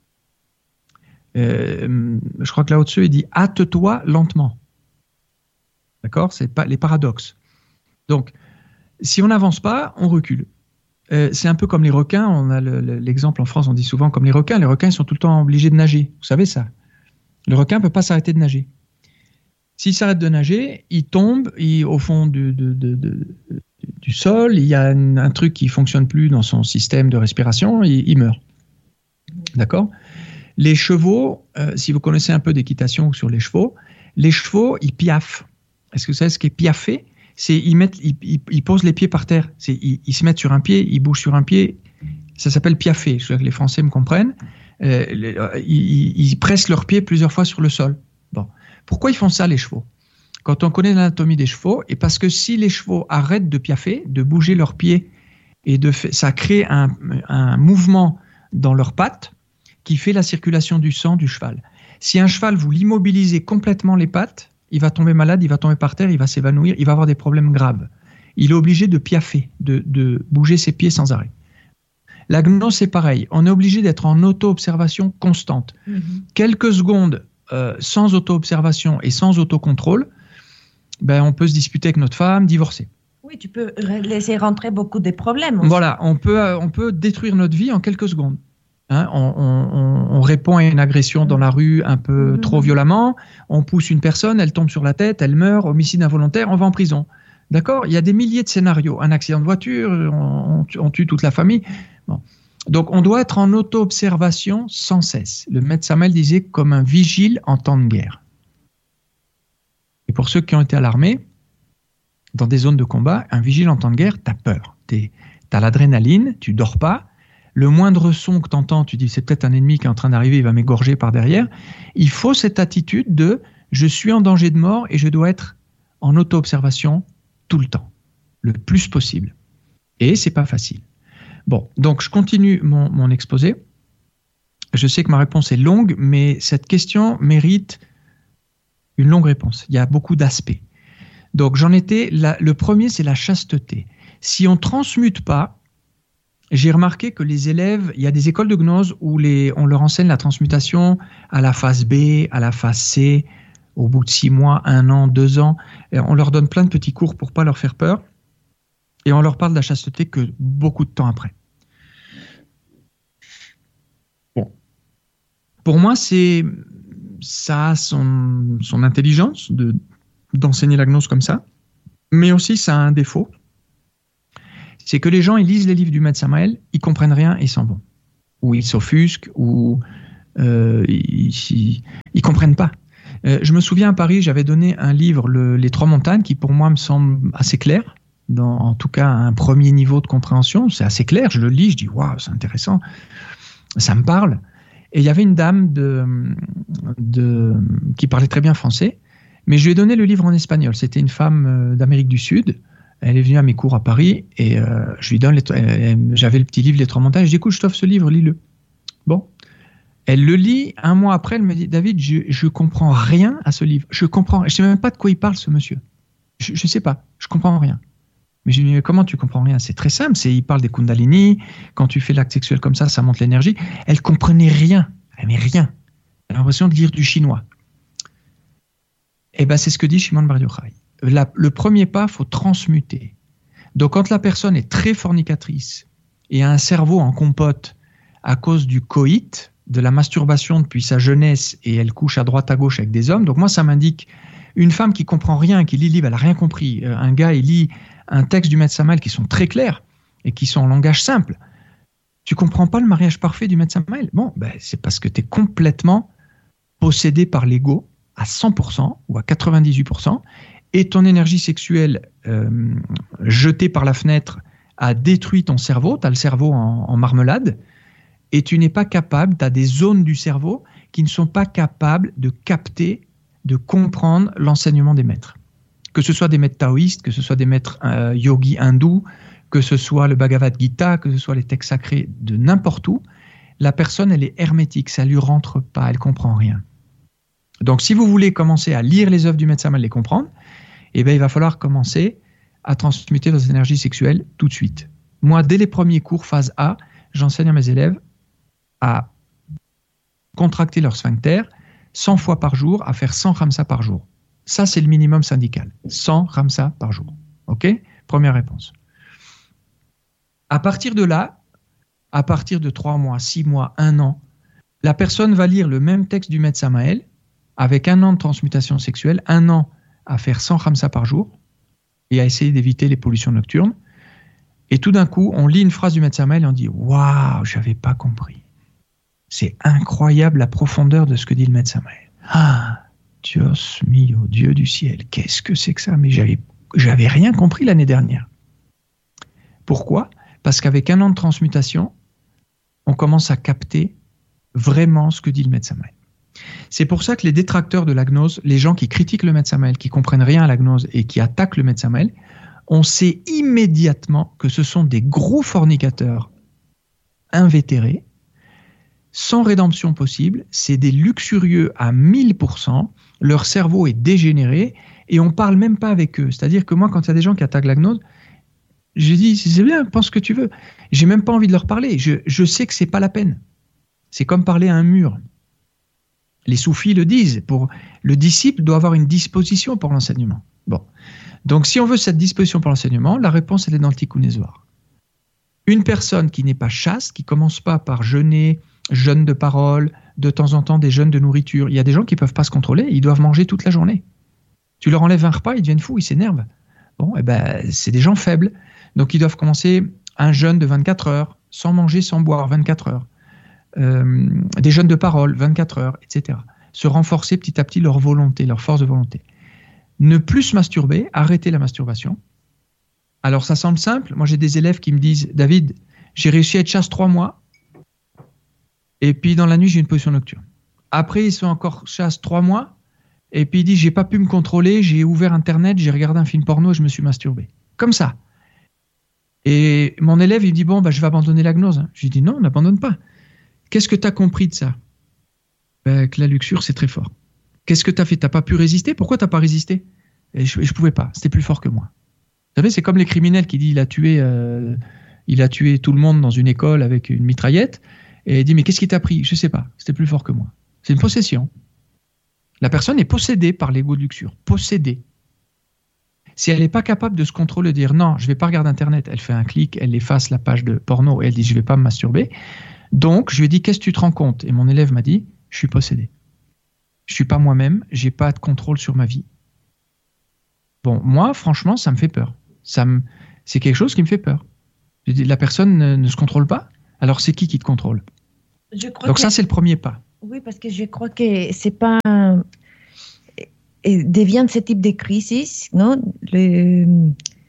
Euh, je crois que là au-dessus, il dit « hâte-toi lentement ». D'accord? C'est pas les paradoxes. Donc, si on n'avance pas, on recule. Euh, c'est un peu comme les requins. On a le, le, l'exemple en France, on dit souvent comme les requins. Les requins, ils sont tout le temps obligés de nager. Vous savez ça? Le requin ne peut pas s'arrêter de nager. S'il s'arrête de nager, il tombe il, au fond du, de, de, de, du sol, il y a un, un truc qui ne fonctionne plus dans son système de respiration, il, il meurt. D'accord? Les chevaux, euh, si vous connaissez un peu d'équitation sur les chevaux, les chevaux, ils piaffent. Est-ce que vous savez ce qui est piaffer? C'est ils, mettent, ils, ils, ils posent les pieds par terre. C'est, ils, ils se mettent sur un pied, ils bougent sur un pied. Ça s'appelle piaffer. Je veux que les Français me comprennent. Euh, les, euh, ils, ils pressent leurs pieds plusieurs fois sur le sol. Bon. Pourquoi ils font ça, les chevaux? Quand on connaît l'anatomie des chevaux, et parce que si les chevaux arrêtent de piaffer, de bouger leurs pieds, et de fait, ça crée un, un mouvement dans leurs pattes qui fait la circulation du sang du cheval. Si un cheval, vous l'immobilisez complètement les pattes, il va tomber malade, il va tomber par terre, il va s'évanouir, il va avoir des problèmes graves. Il est obligé de piaffer, de, de bouger ses pieds sans arrêt. La gnose, c'est pareil. On est obligé d'être en auto-observation constante. Mm-hmm. Quelques secondes euh, sans auto-observation et sans autocontrôle, ben, on peut se disputer avec notre femme, divorcer. Oui, tu peux laisser rentrer beaucoup de problèmes. Aussi. Voilà, on peut, euh, on peut détruire notre vie en quelques secondes. Hein, on, on, on répond à une agression dans la rue un peu mmh. trop violemment, on pousse une personne, elle tombe sur la tête, elle meurt, homicide involontaire, on va en prison. D'accord? Il y a des milliers de scénarios. Un accident de voiture, on, on tue toute la famille. Bon. Donc, on doit être en auto-observation sans cesse. Le maître Samael disait comme un vigile en temps de guerre. Et pour ceux qui ont été à l'armée, dans des zones de combat, un vigile en temps de guerre, t'as peur. T'es, t'as l'adrénaline, tu dors pas. Le moindre son que tu entends, tu dis c'est peut-être un ennemi qui est en train d'arriver, il va m'égorger par derrière. Il faut cette attitude de je suis en danger de mort et je dois être en auto-observation tout le temps, le plus possible. Et c'est pas facile. Bon, donc je continue mon, mon exposé. Je sais que ma réponse est longue, mais cette question mérite une longue réponse. Il y a beaucoup d'aspects. Donc j'en étais, la, le premier c'est la chasteté. Si on ne transmute pas, j'ai remarqué que les élèves, il y a des écoles de gnose où les, on leur enseigne la transmutation à la phase B, à la phase C, au bout de six mois, un an, deux ans. Et on leur donne plein de petits cours pour ne pas leur faire peur. Et on leur parle de la chasteté que beaucoup de temps après. Bon. Pour moi, c'est, ça a son, son intelligence de, d'enseigner la gnose comme ça. Mais aussi, ça a un défaut. C'est que les gens, ils lisent les livres du maître Samael, ils comprennent rien et ils s'en vont. ou ils s'offusquent, ou euh, ils ne comprennent pas. Euh, je me souviens à Paris, j'avais donné un livre, le, Les Trois Montagnes, qui pour moi me semble assez clair, dans, en tout cas un premier niveau de compréhension. C'est assez clair, je le lis, je dis waouh, c'est intéressant, ça me parle. Et il y avait une dame de, de, qui parlait très bien français, mais je lui ai donné le livre en espagnol. C'était une femme d'Amérique du Sud. Elle est venue à mes cours à Paris et euh, je lui donne les, elle, j'avais le petit livre Les Trois Montagnes. Je dis écoute, je t'offre ce livre, lis-le. Bon, elle le lit. Un mois après, elle me dit David, je je comprends rien à ce livre. Je comprends, je sais même pas de quoi il parle ce monsieur. Je, je sais pas, je comprends rien. Mais je lui dis mais comment tu comprends rien? C'est très simple. C'est il parle des Kundalini. Quand tu fais l'acte sexuel comme ça, ça monte l'énergie. Elle comprenait rien, elle mais rien. Elle a l'impression de lire du chinois. Et ben c'est ce que dit Shimon Bar Yochai. La, le premier pas, il faut transmuter. Donc, quand la personne est très fornicatrice et a un cerveau en compote à cause du coït, de la masturbation depuis sa jeunesse, et elle couche à droite à gauche avec des hommes, donc moi, ça m'indique une femme qui comprend rien, qui lit le livre, elle n'a rien compris. Un gars, il lit un texte du Maître Samael qui sont très clairs et qui sont en langage simple. Tu comprends pas le mariage parfait du Maître Samael? Bon, ben, c'est parce que tu es complètement possédé par l'ego à cent pour cent ou à quatre-vingt-dix-huit pour cent, et ton énergie sexuelle euh, jetée par la fenêtre a détruit ton cerveau, tu as le cerveau en, en marmelade, et tu n'es pas capable, tu as des zones du cerveau qui ne sont pas capables de capter, de comprendre l'enseignement des maîtres. Que ce soit des maîtres taoïstes, que ce soit des maîtres euh, yogis hindous, que ce soit le Bhagavad Gita, que ce soit les textes sacrés de n'importe où, la personne, elle est hermétique, ça ne lui rentre pas, elle ne comprend rien. Donc, si vous voulez commencer à lire les œuvres du Maître Samael, les comprendre, eh bien, il va falloir commencer à transmuter vos énergies sexuelles tout de suite. Moi, dès les premiers cours, phase A, j'enseigne à mes élèves à contracter leur sphincter cent fois par jour, à faire cent ramsa par jour. Ça, c'est le minimum syndical. cent ramsa par jour. OK? Première réponse. À partir de là, à partir de trois mois, six mois, un an, la personne va lire le même texte du Maître Samael avec un an de transmutation sexuelle, un an à faire cent ramsa par jour et à essayer d'éviter les pollutions nocturnes. Et tout d'un coup, on lit une phrase du Maître Samael et on dit « Waouh, j'avais pas compris. C'est incroyable la profondeur de ce que dit le Maître Samael. Ah, Dios mio, Dieu du ciel, qu'est-ce que c'est que ça? Mais j'avais, j'avais rien compris l'année dernière. » Pourquoi? Parce qu'avec un an de transmutation, on commence à capter vraiment ce que dit le Maître Samael. C'est pour ça que les détracteurs de la gnose, les gens qui critiquent le Maître Samael, qui comprennent rien à la gnose et qui attaquent le Maître Samael, on sait immédiatement que ce sont des gros fornicateurs invétérés, sans rédemption possible, c'est des luxurieux à mille pour cent, leur cerveau est dégénéré et on ne parle même pas avec eux. C'est-à-dire que moi, quand il y a des gens qui attaquent la gnose, j'ai dit, c'est bien, pense ce que tu veux. J'ai même pas envie de leur parler, je, je sais que c'est pas la peine. C'est comme parler à un mur. Les soufis le disent, pour, le disciple doit avoir une disposition pour l'enseignement. Bon. Donc, si on veut cette disposition pour l'enseignement, la réponse, elle est dans le Tikkun Zohar. Une personne qui n'est pas chaste, qui ne commence pas par jeûner, jeûne de parole, de temps en temps des jeûnes de nourriture. Il y a des gens qui ne peuvent pas se contrôler, ils doivent manger toute la journée. Tu leur enlèves un repas, ils deviennent fous, ils s'énervent. Bon, eh ben, c'est des gens faibles. Donc, ils doivent commencer un jeûne de vingt-quatre heures, sans manger, sans boire, vingt-quatre heures. Euh, des jeûnes de parole, vingt-quatre heures, et cetera. Se renforcer petit à petit leur volonté, leur force de volonté. Ne plus se masturber, arrêter la masturbation. Alors ça semble simple, moi j'ai des élèves qui me disent « David, j'ai réussi à être chaste trois mois, et puis dans la nuit j'ai une position nocturne. Après ils sont encore chastes trois mois, et puis ils disent « J'ai pas pu me contrôler, j'ai ouvert internet, j'ai regardé un film porno et je me suis masturbé. » Comme ça. Et mon élève il dit « Bon, bah, je vais abandonner la gnose. » Je lui dis « Non, n'abandonne pas. » Qu'est-ce que tu as compris de ça? Ben, que la luxure, c'est très fort. Qu'est-ce que tu as fait? Tu n'as pas pu résister? Pourquoi tu n'as pas résisté? Et je ne pouvais pas, c'était plus fort que moi. Vous savez, c'est comme les criminels qui disent il a tué, euh, il a tué tout le monde dans une école avec une mitraillette, et il dit mais qu'est-ce qui t'a pris? Je ne sais pas, c'était plus fort que moi. C'est une possession. La personne est possédée par l'ego de luxure, possédée. Si elle n'est pas capable de se contrôler, de dire non, je ne vais pas regarder Internet, elle fait un clic, elle efface la page de porno et elle dit je ne vais pas me masturber. Donc, je lui ai dit, qu'est-ce que tu te rends compte? Et mon élève m'a dit, je suis possédé. Je ne suis pas moi-même, je n'ai pas de contrôle sur ma vie. Bon, moi, franchement, ça me fait peur. Ça me... C'est quelque chose qui me fait peur. Je dis, la personne ne, ne se contrôle pas, alors c'est qui qui te contrôle? Je crois Donc que... ça, c'est le premier pas. Oui, parce que je crois que c'est pas... Et devient ce type de crise, non, le...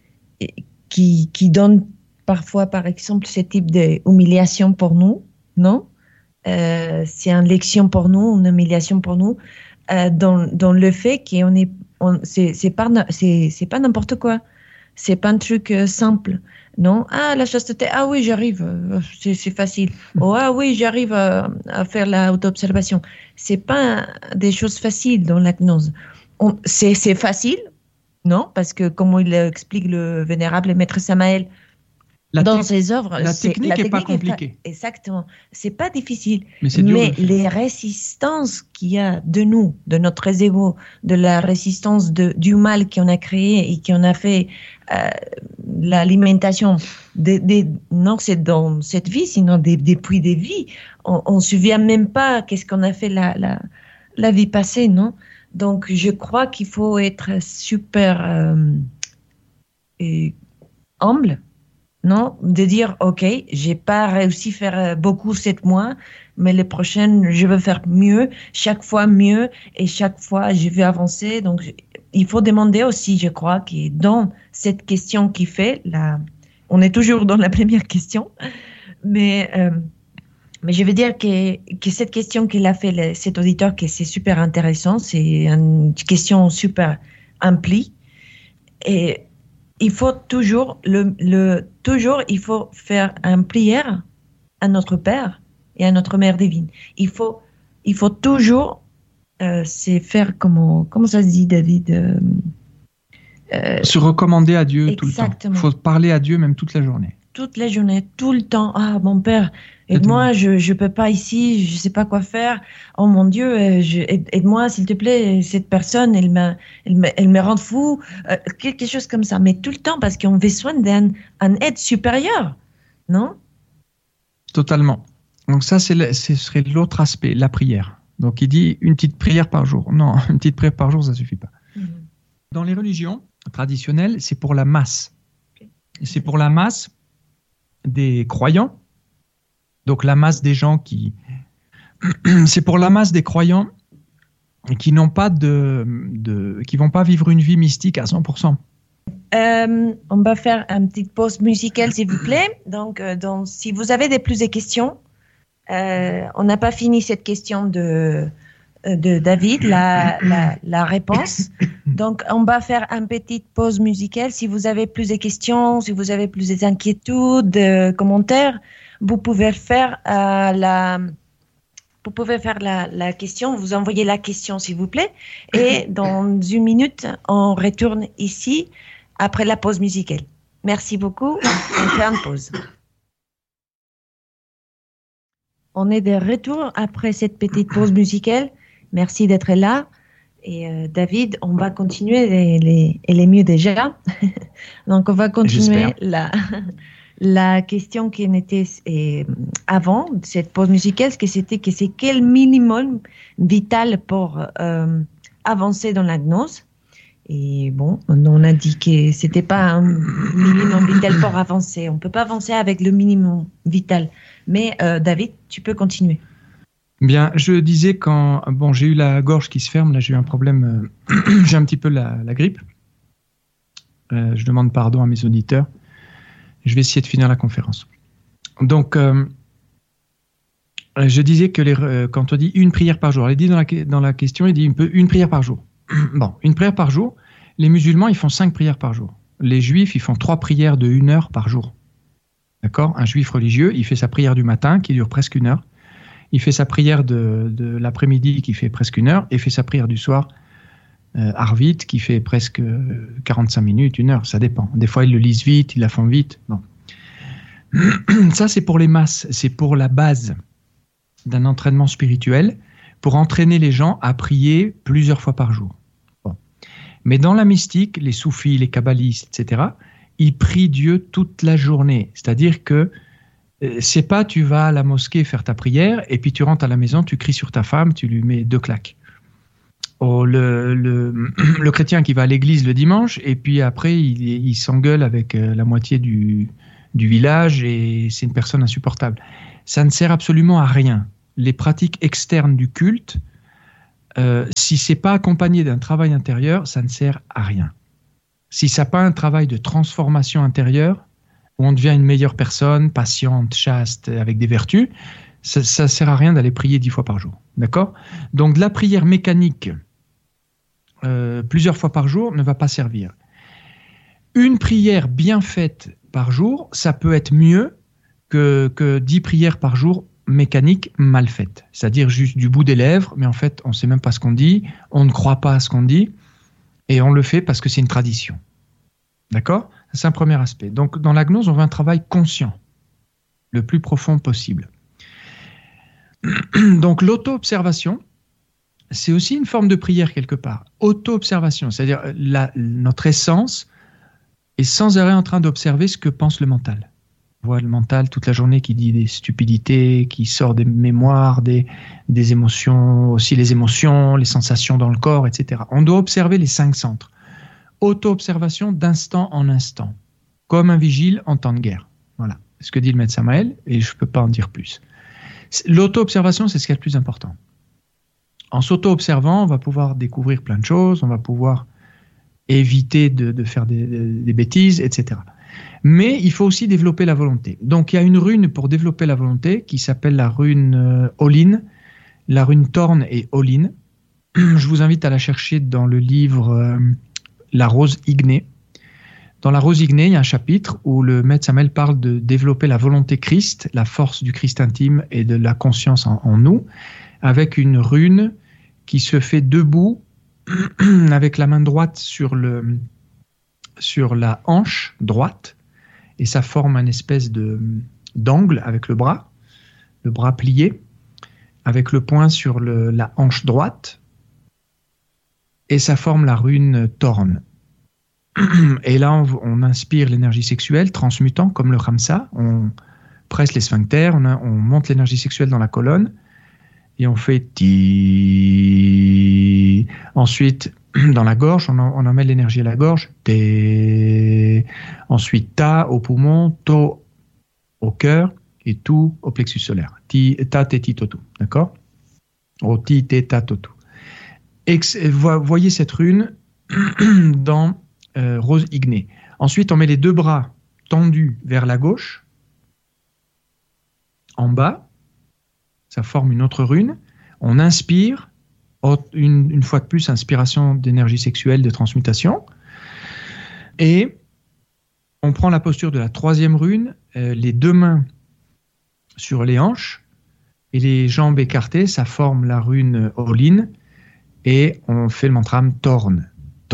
qui, qui donne parfois, par exemple, ce type d'humiliation pour nous, non euh, c'est une leçon pour nous, une humiliation pour nous, euh, dans, dans le fait qu'on est... On, c'est, c'est, pas, c'est, c'est pas n'importe quoi. C'est pas un truc euh, simple, non? Ah, la chasteté, ah oui, j'arrive, euh, c'est, c'est facile. Oh, ah oui, j'arrive à, à faire l'auto-observation. C'est pas des choses faciles dans la gnose. On, c'est, c'est facile, non? Parce que, comme il explique le vénérable maître Samael, la dans te- ses œuvres, la technique n'est pas compliquée. Pas, exactement. C'est pas difficile. Mais, c'est dur mais les résistances qu'il y a de nous, de notre ego, de la résistance de, du mal qu'on a créé et qu'on a fait euh, l'alimentation, de, de, non c'est dans cette vie, sinon des, depuis des vies. On ne se souvient même pas qu'est-ce qu'on a fait la, la, la vie passée, non? Donc, je crois qu'il faut être super euh, et humble. Non, de dire, OK, j'ai pas réussi à faire beaucoup cette mois, mais les prochaines, je veux faire mieux, chaque fois mieux, et chaque fois, je vais avancer. Donc, il faut demander aussi, je crois, que dans cette question qui fait, la... on est toujours dans la première question, mais, euh, mais je veux dire que, que cette question qu'il a fait, le, cet auditeur, que c'est super intéressant, c'est une question super amplie, et il faut toujours, le, le, toujours, il faut faire une prière à notre Père et à notre Mère divine. Il faut, il faut toujours, euh, c'est faire comment, comment ça se dit, David euh, euh, se recommander à Dieu exactement. Tout le temps. Il faut parler à Dieu même toute la journée. Toute la journée, tout le temps. Ah, mon Père, aide-moi, je ne peux pas ici, je ne sais pas quoi faire. Oh mon Dieu, je, aide, aide-moi, s'il te plaît, cette personne, elle me, elle me, elle me rend fou. Euh, quelque chose comme ça. Mais tout le temps, parce qu'on a besoin d'un un aide supérieure, non? Totalement. Donc ça, c'est le, ce serait l'autre aspect, la prière. Donc il dit une petite prière par jour. Non, une petite prière par jour, ça ne suffit pas. Mm-hmm. Dans les religions traditionnelles, c'est pour la masse. Okay. C'est pour la masse des croyants, donc la masse des gens qui... c'est pour la masse des croyants qui n'ont pas de, de... qui vont pas vivre une vie mystique à cent pour cent. Euh, on va faire une petite pause musicale, s'il vous plaît. Donc, euh, donc si vous avez des plus de questions, euh, on n'a pas fini cette question de, de David, la, la, la réponse. Donc, on va faire une petite pause musicale. Si vous avez plus de questions, si vous avez plus d'inquiétudes, de commentaires, vous pouvez faire euh, la, vous pouvez faire la, la question. Vous envoyez la question, s'il vous plaît. Et dans une minute, on retourne ici après la pause musicale. Merci beaucoup. On fait une pause. On est de retour après cette petite pause musicale. Merci d'être là. Et euh, David, on va continuer, les, les, elle est mieux déjà. Donc, on va continuer la, la question qui était et, avant cette pause musicale, que c'était que c'est quel minimum vital pour euh, avancer dans la gnose. Et bon, on a dit que c'était pas un minimum vital pour avancer. On peut pas avancer avec le minimum vital. Mais euh, David, tu peux continuer. Bien, je disais quand bon, j'ai eu la gorge qui se ferme, là j'ai eu un problème, euh, j'ai un petit peu la, la grippe. Euh, je demande pardon à mes auditeurs. Je vais essayer de finir la conférence. Donc, euh, je disais que les, euh, quand on dit une prière par jour, il dit dans la, dans la question, il dit une, une prière par jour. Bon, une prière par jour. Les musulmans, ils font cinq prières par jour. Les juifs, ils font trois prières de une heure par jour. D'accord ? Un juif religieux, il fait sa prière du matin qui dure presque une heure. Il fait sa prière de, de l'après-midi qui fait presque une heure et fait sa prière du soir, euh, Arvit, qui fait presque quarante-cinq minutes, une heure, ça dépend. Des fois, ils le lisent vite, ils la font vite. Bon. Ça, c'est pour les masses, c'est pour la base d'un entraînement spirituel, pour entraîner les gens à prier plusieurs fois par jour. Bon. Mais dans la mystique, les soufis, les kabbalistes, et cetera, ils prient Dieu toute la journée. C'est-à-dire que c'est pas tu vas à la mosquée faire ta prière et puis tu rentres à la maison, tu cries sur ta femme, tu lui mets deux claques. Oh, le, le, le chrétien qui va à l'église le dimanche et puis après il, il s'engueule avec la moitié du, du village et c'est une personne insupportable. Ça ne sert absolument à rien. les pratiques externes du culte, euh, si c'est pas accompagné d'un travail intérieur, ça ne sert à rien. Si ça n'a pas un travail de transformation intérieure, où on devient une meilleure personne, patiente, chaste, avec des vertus, ça ne sert à rien d'aller prier dix fois par jour. D'accord ? Donc de la prière mécanique euh, plusieurs fois par jour ne va pas servir. Une prière bien faite par jour, ça peut être mieux que, que dix prières par jour mécaniques mal faites. C'est-à-dire juste du bout des lèvres, mais en fait, on ne sait même pas ce qu'on dit, on ne croit pas à ce qu'on dit, et on le fait parce que c'est une tradition. D'accord ? C'est un premier aspect. Donc, dans la gnose, on veut un travail conscient, le plus profond possible. Donc, l'auto-observation, c'est aussi une forme de prière quelque part. Auto-observation, c'est-à-dire la, notre essence est sans arrêt en train d'observer ce que pense le mental. On voit le mental toute la journée qui dit des stupidités, qui sort des mémoires, des, des émotions, aussi les émotions, les sensations dans le corps, et cetera. On doit observer les cinq centres. Auto-observation d'instant en instant, comme un vigile en temps de guerre. Voilà, c'est ce que dit le maître Samael, et je ne peux pas en dire plus. L'auto-observation, c'est ce qui est le plus important. En s'auto-observant, on va pouvoir découvrir plein de choses, on va pouvoir éviter de, de faire des, des bêtises, et cetera. Mais il faut aussi développer la volonté. Donc il y a une rune pour développer la volonté qui s'appelle la rune euh, Olin, la rune Thorn et Olin. Je vous invite à la chercher dans le livre euh, La Rose Ignée. Dans La Rose Ignée, il y a un chapitre où le maître Samael parle de développer la volonté Christ, la force du Christ intime et de la conscience en, en nous, avec une rune qui se fait debout avec la main droite sur, le, sur la hanche droite, et ça forme une espèce de, d'angle avec le bras, le bras plié, avec le poing sur le, la hanche droite, et ça forme la rune Thorn. Et là, on, on inspire l'énergie sexuelle, transmutant, comme le Khamsa, on presse les sphincters, on, a, on monte l'énergie sexuelle dans la colonne, et on fait ti. Ensuite, dans la gorge, on, en, on emmène l'énergie à la gorge, té. Ensuite, ta au poumon, to au cœur, et tout au plexus solaire. Ti, ta, te, ti, to, tu. D'accord ? O, ti, te, ta, to, tu. Ex, voyez cette rune dans euh, Rose Ignée. Ensuite, on met les deux bras tendus vers la gauche, en bas. Ça forme une autre rune. On inspire, une, une fois de plus, inspiration d'énergie sexuelle, de transmutation. Et on prend la posture de la troisième rune, euh, les deux mains sur les hanches et les jambes écartées, ça forme la rune Olin. Et on fait le mantra Thorn.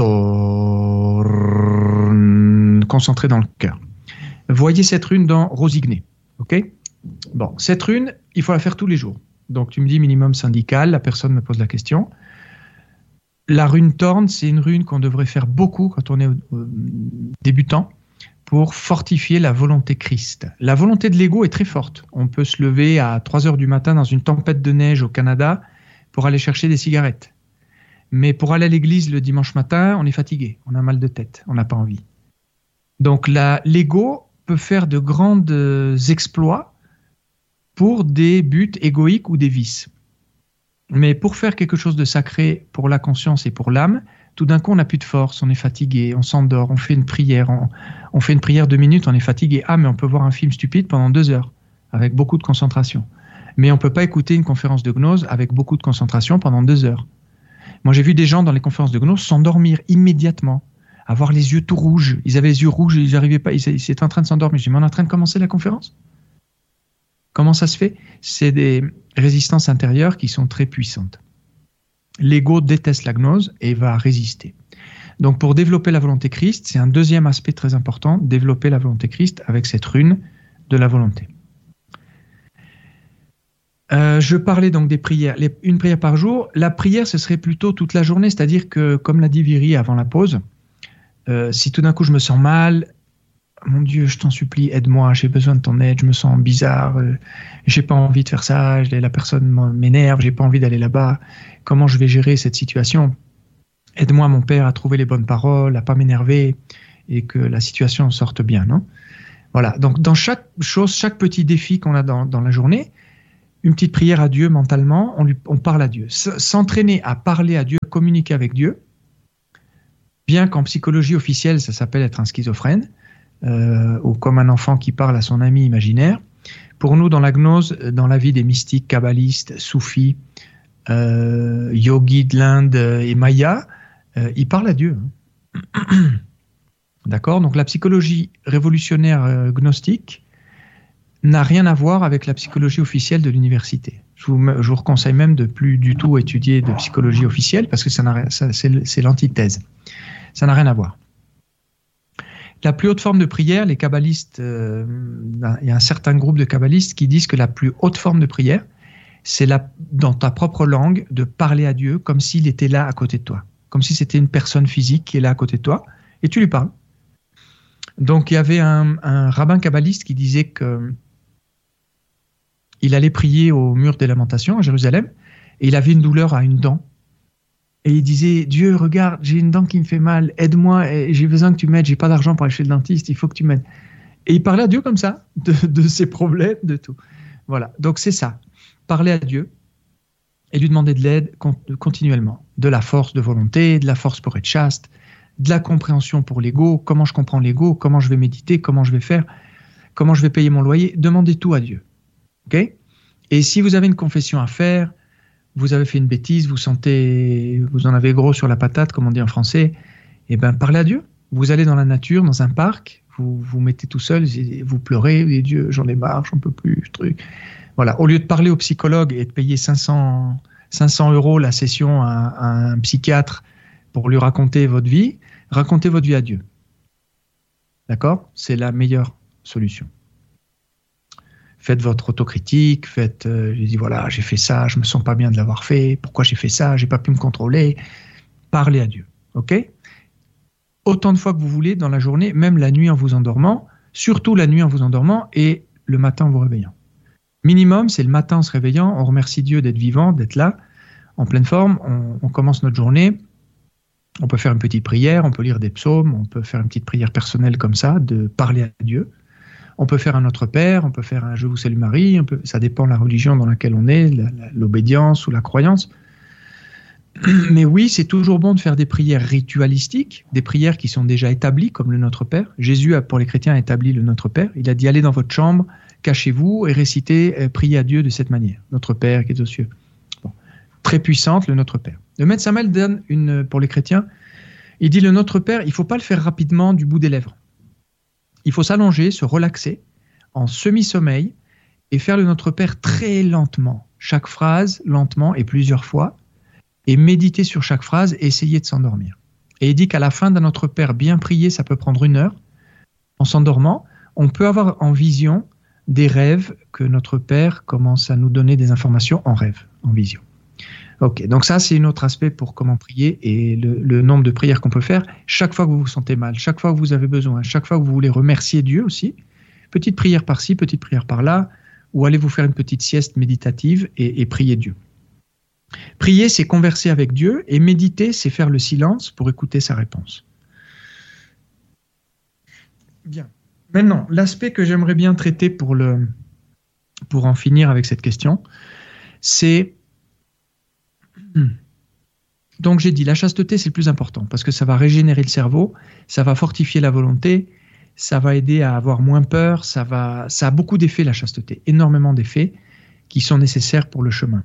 Thorn. Concentré dans le cœur. Voyez cette rune dans Rose Ignée. Ok ? Bon, cette rune, il faut la faire tous les jours. Donc tu me dis minimum syndical, la personne me pose la question. La rune Thorn, c'est une rune qu'on devrait faire beaucoup quand on est débutant pour fortifier la volonté Christ. La volonté de l'ego est très forte. On peut se lever à trois heures du matin dans une tempête de neige au Canada pour aller chercher des cigarettes. Mais pour aller à l'église le dimanche matin, on est fatigué, on a mal de tête, on n'a pas envie. Donc la, l'ego peut faire de grands exploits pour des buts égoïques ou des vices. Mais pour faire quelque chose de sacré pour la conscience et pour l'âme, tout d'un coup on n'a plus de force, on est fatigué, on s'endort, on fait une prière, on, on fait une prière deux minutes, on est fatigué. Ah, mais on peut voir un film stupide pendant deux heures, avec beaucoup de concentration. Mais on ne peut pas écouter une conférence de gnose avec beaucoup de concentration pendant deux heures. Moi j'ai vu des gens dans les conférences de gnose s'endormir immédiatement, avoir les yeux tout rouges. Ils avaient les yeux rouges, ils n'arrivaient pas, ils, ils étaient en train de s'endormir. Je dis, mais on est en train de commencer la conférence ? Comment ça se fait ? C'est des résistances intérieures qui sont très puissantes. L'ego déteste la gnose et va résister. Donc pour développer la volonté Christ, c'est un deuxième aspect très important, développer la volonté Christ avec cette rune de la volonté. Euh, je parlais donc des prières, les, une prière par jour. La prière, ce serait plutôt toute la journée, c'est-à-dire que, comme l'a dit Viri avant la pause, euh, si tout d'un coup je me sens mal, mon Dieu, je t'en supplie, aide-moi, j'ai besoin de ton aide, je me sens bizarre, euh, j'ai pas envie de faire ça, la personne m'énerve, j'ai pas envie d'aller là-bas, comment je vais gérer cette situation ? Aide-moi, mon Père, à trouver les bonnes paroles, à pas m'énerver, et que la situation sorte bien, non ? Voilà, donc dans chaque chose, chaque petit défi qu'on a dans, dans la journée, une petite prière à Dieu mentalement, on, lui, on parle à Dieu. S'entraîner à parler à Dieu, communiquer avec Dieu, bien qu'en psychologie officielle, ça s'appelle être un schizophrène, euh, ou comme un enfant qui parle à son ami imaginaire. Pour nous, dans la gnose, dans la vie des mystiques, kabbalistes, soufis, euh, yogis de l'Inde et mayas, euh, ils parlent à Dieu. D'accord ? Donc la psychologie révolutionnaire euh, gnostique n'a rien à voir avec la psychologie officielle de l'université. Je vous, je vous conseille même de plus du tout étudier de psychologie officielle parce que ça n'a, ça, c'est, c'est l'antithèse. Ça n'a rien à voir. La plus haute forme de prière, les kabbalistes, euh, il y a un certain groupe de kabbalistes qui disent que la plus haute forme de prière, c'est la, dans ta propre langue, de parler à Dieu comme s'il était là à côté de toi. Comme si c'était une personne physique qui est là à côté de toi, et tu lui parles. Donc il y avait un, un rabbin kabbaliste qui disait que il allait prier au mur des lamentations à Jérusalem, et il avait une douleur à une dent. Et il disait, Dieu, regarde, j'ai une dent qui me fait mal, aide-moi, j'ai besoin que tu m'aides, j'ai pas d'argent pour aller chez le dentiste, il faut que tu m'aides. Et il parlait à Dieu comme ça, de, de ses problèmes, de tout. Voilà, donc c'est ça, parler à Dieu et lui demander de l'aide continuellement, de la force de volonté, de la force pour être chaste, de la compréhension pour l'ego, comment je comprends l'ego, comment je vais méditer, comment je vais faire, comment je vais payer mon loyer, demandez tout à Dieu. Okay ? Et si vous avez une confession à faire, vous avez fait une bêtise, vous sentez, vous en avez gros sur la patate, comme on dit en français, eh bien, parlez à Dieu. Vous allez dans la nature, dans un parc, vous vous mettez tout seul, vous pleurez, et Dieu, j'en ai marre, j'en peux plus, ce truc. Voilà. Au lieu de parler au psychologue et de payer cinq cents euros la session à, à un psychiatre pour lui raconter votre vie, racontez votre vie à Dieu. D'accord ? C'est la meilleure solution. Faites votre autocritique, faites, euh, je dis voilà, j'ai fait ça, je me sens pas bien de l'avoir fait, pourquoi j'ai fait ça, j'ai pas pu me contrôler. Parlez à Dieu, ok ? Autant de fois que vous voulez dans la journée, même la nuit en vous endormant, surtout la nuit en vous endormant et le matin en vous réveillant. Minimum, c'est le matin en se réveillant, on remercie Dieu d'être vivant, d'être là, en pleine forme, on, on commence notre journée, on peut faire une petite prière, on peut lire des psaumes, on peut faire une petite prière personnelle comme ça, de parler à Dieu. On peut faire un Notre Père, on peut faire un Je vous salue Marie, on peut, ça dépend de la religion dans laquelle on est, la, la, l'obédience ou la croyance. Mais oui, c'est toujours bon de faire des prières ritualistiques, des prières qui sont déjà établies, comme le Notre Père. Jésus, a, pour les chrétiens, a établi le Notre Père. Il a dit, allez dans votre chambre, cachez-vous et récitez, priez à Dieu de cette manière. Notre Père qui est aux cieux. Bon. Très puissante, le Notre Père. Le Maître Samuel donne, une, pour les chrétiens, il dit, le Notre Père, il ne faut pas le faire rapidement du bout des lèvres. Il faut s'allonger, se relaxer, en semi-sommeil, et faire le Notre Père très lentement. Chaque phrase, lentement, et plusieurs fois, et méditer sur chaque phrase, et essayer de s'endormir. Et il dit qu'à la fin d'un Notre Père bien prié, ça peut prendre une heure. En s'endormant, on peut avoir en vision des rêves que Notre Père commence à nous donner des informations en rêve, en vision. Ok, donc ça c'est un autre aspect pour comment prier et le, le nombre de prières qu'on peut faire. Chaque fois que vous vous sentez mal, chaque fois que vous avez besoin, chaque fois que vous voulez remercier Dieu aussi, petite prière par-ci, petite prière par-là, ou allez vous faire une petite sieste méditative et, et prier Dieu. Prier, c'est converser avec Dieu, et méditer, c'est faire le silence pour écouter sa réponse. Bien. Maintenant, l'aspect que j'aimerais bien traiter pour, le, pour en finir avec cette question, c'est... Donc j'ai dit, la chasteté, c'est le plus important, parce que ça va régénérer le cerveau, ça va fortifier la volonté, ça va aider à avoir moins peur, ça, va, ça a beaucoup d'effets, la chasteté, énormément d'effets qui sont nécessaires pour le chemin.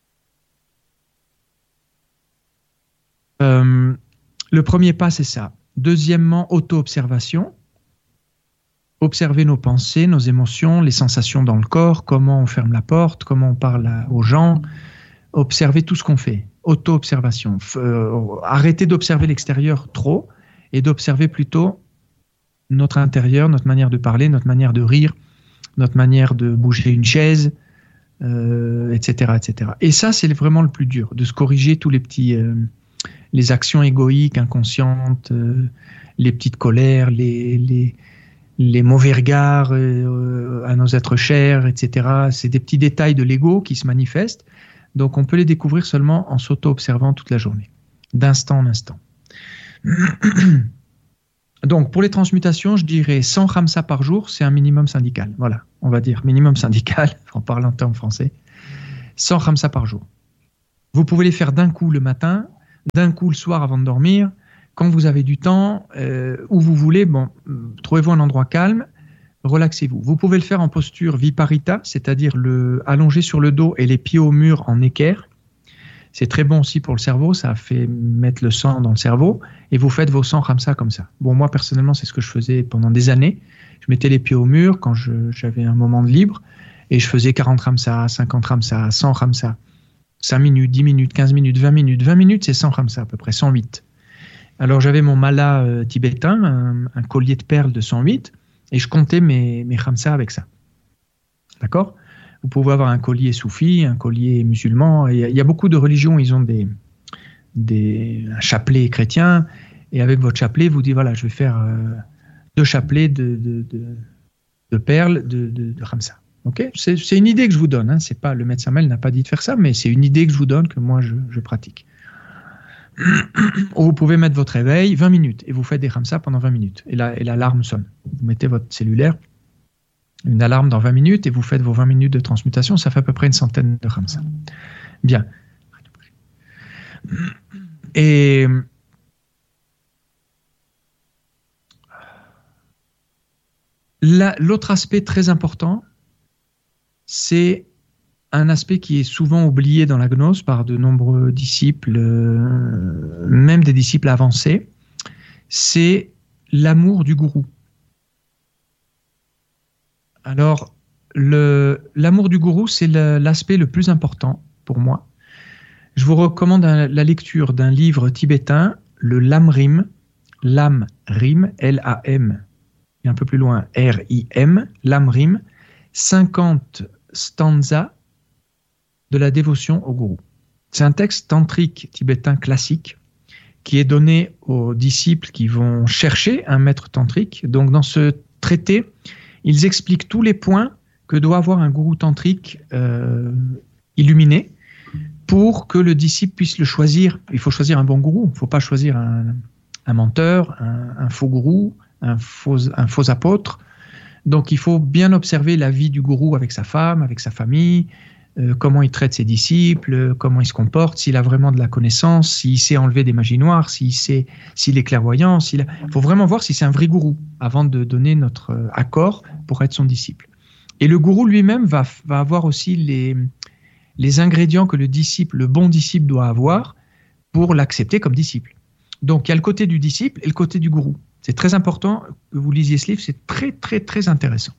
Euh, le premier pas, c'est ça. Deuxièmement, auto-observation. Observer nos pensées, nos émotions, les sensations dans le corps, comment on ferme la porte, comment on parle à, aux gens. Observer tout ce qu'on fait. Auto-observation. Euh, arrêter d'observer l'extérieur trop et d'observer plutôt notre intérieur, notre manière de parler, notre manière de rire, notre manière de bouger une chaise, euh, et cetera, et cetera. Et ça, c'est vraiment le plus dur, de se corriger tous les petits... Euh, les actions égoïques, inconscientes, euh, les petites colères, les, les, les mauvais regards euh, à nos êtres chers, et cetera. C'est des petits détails de l'ego qui se manifestent. Donc, on peut les découvrir seulement en s'auto-observant toute la journée, d'instant en instant. Donc, pour les transmutations, je dirais cent ramsa par jour, c'est un minimum syndical. Voilà, on va dire minimum syndical, en parlant en français. cent khamsa par jour. Vous pouvez les faire d'un coup le matin, d'un coup le soir avant de dormir, quand vous avez du temps, euh, où vous voulez. Bon, trouvez-vous un endroit calme, relaxez-vous. Vous pouvez le faire en posture viparita, c'est-à-dire le, allongé sur le dos et les pieds au mur en équerre. C'est très bon aussi pour le cerveau, ça fait mettre le sang dans le cerveau, et vous faites vos cent khamsa comme ça. Bon, moi personnellement, c'est ce que je faisais pendant des années. Je mettais les pieds au mur quand je, j'avais un moment de libre, et je faisais quarante khamsa, cinquante khamsa, cent khamsa, cinq minutes, dix minutes, quinze minutes, vingt minutes. vingt minutes, c'est cent khamsa à peu près, cent huit. Alors j'avais mon mala euh, tibétain, un, un collier de perles de cent huit, et je comptais mes, mes khamsa avec ça. D'accord ? Vous pouvez avoir un collier soufi, un collier musulman. Il y a, il y a beaucoup de religions, ils ont des, des, un chapelet chrétien. Et avec votre chapelet, vous dites, voilà, je vais faire euh, deux chapelets de, de, de, de perles de, de, de khamsa. Okay, c'est, c'est une idée que je vous donne. Hein. C'est pas, le maître Samuel n'a pas dit de faire ça, mais c'est une idée que je vous donne, que moi, je, je pratique. Ou vous pouvez mettre votre réveil vingt minutes et vous faites des khamsa pendant vingt minutes. Et, la, et l'alarme sonne. Vous mettez votre cellulaire, une alarme dans vingt minutes et vous faites vos vingt minutes de transmutation, ça fait à peu près une centaine de khamsa. Bien. Et la, l'autre aspect très important, c'est un aspect qui est souvent oublié dans la gnose par de nombreux disciples, euh, même des disciples avancés, c'est l'amour du gourou. Alors, le, l'amour du gourou, c'est le, l'aspect le plus important pour moi. Je vous recommande un, la lecture d'un livre tibétain, le Lam-Rim, Lam-Rim, L A M, et un peu plus loin, R I M, Lam-Rim, cinquante stanzas de la dévotion au gourou. C'est un texte tantrique tibétain classique qui est donné aux disciples qui vont chercher un maître tantrique. Donc, dans ce traité, ils expliquent tous les points que doit avoir un gourou tantrique euh, illuminé pour que le disciple puisse le choisir. Il faut choisir un bon gourou. Il ne faut pas choisir un, un menteur, un, un faux gourou, un faux, un faux apôtre. Donc, il faut bien observer la vie du gourou avec sa femme, avec sa famille, euh, comment il traite ses disciples, comment il se comporte, s'il a vraiment de la connaissance, s'il sait enlever des magies noires, s'il, sait, s'il est clairvoyant. S'il a... Il faut vraiment voir si c'est un vrai gourou avant de donner notre accord pour être son disciple. Et le gourou lui-même va, va avoir aussi les, les ingrédients que le disciple, le bon disciple doit avoir pour l'accepter comme disciple. Donc, il y a le côté du disciple et le côté du gourou. C'est très important que vous lisiez ce livre, c'est très, très, très intéressant.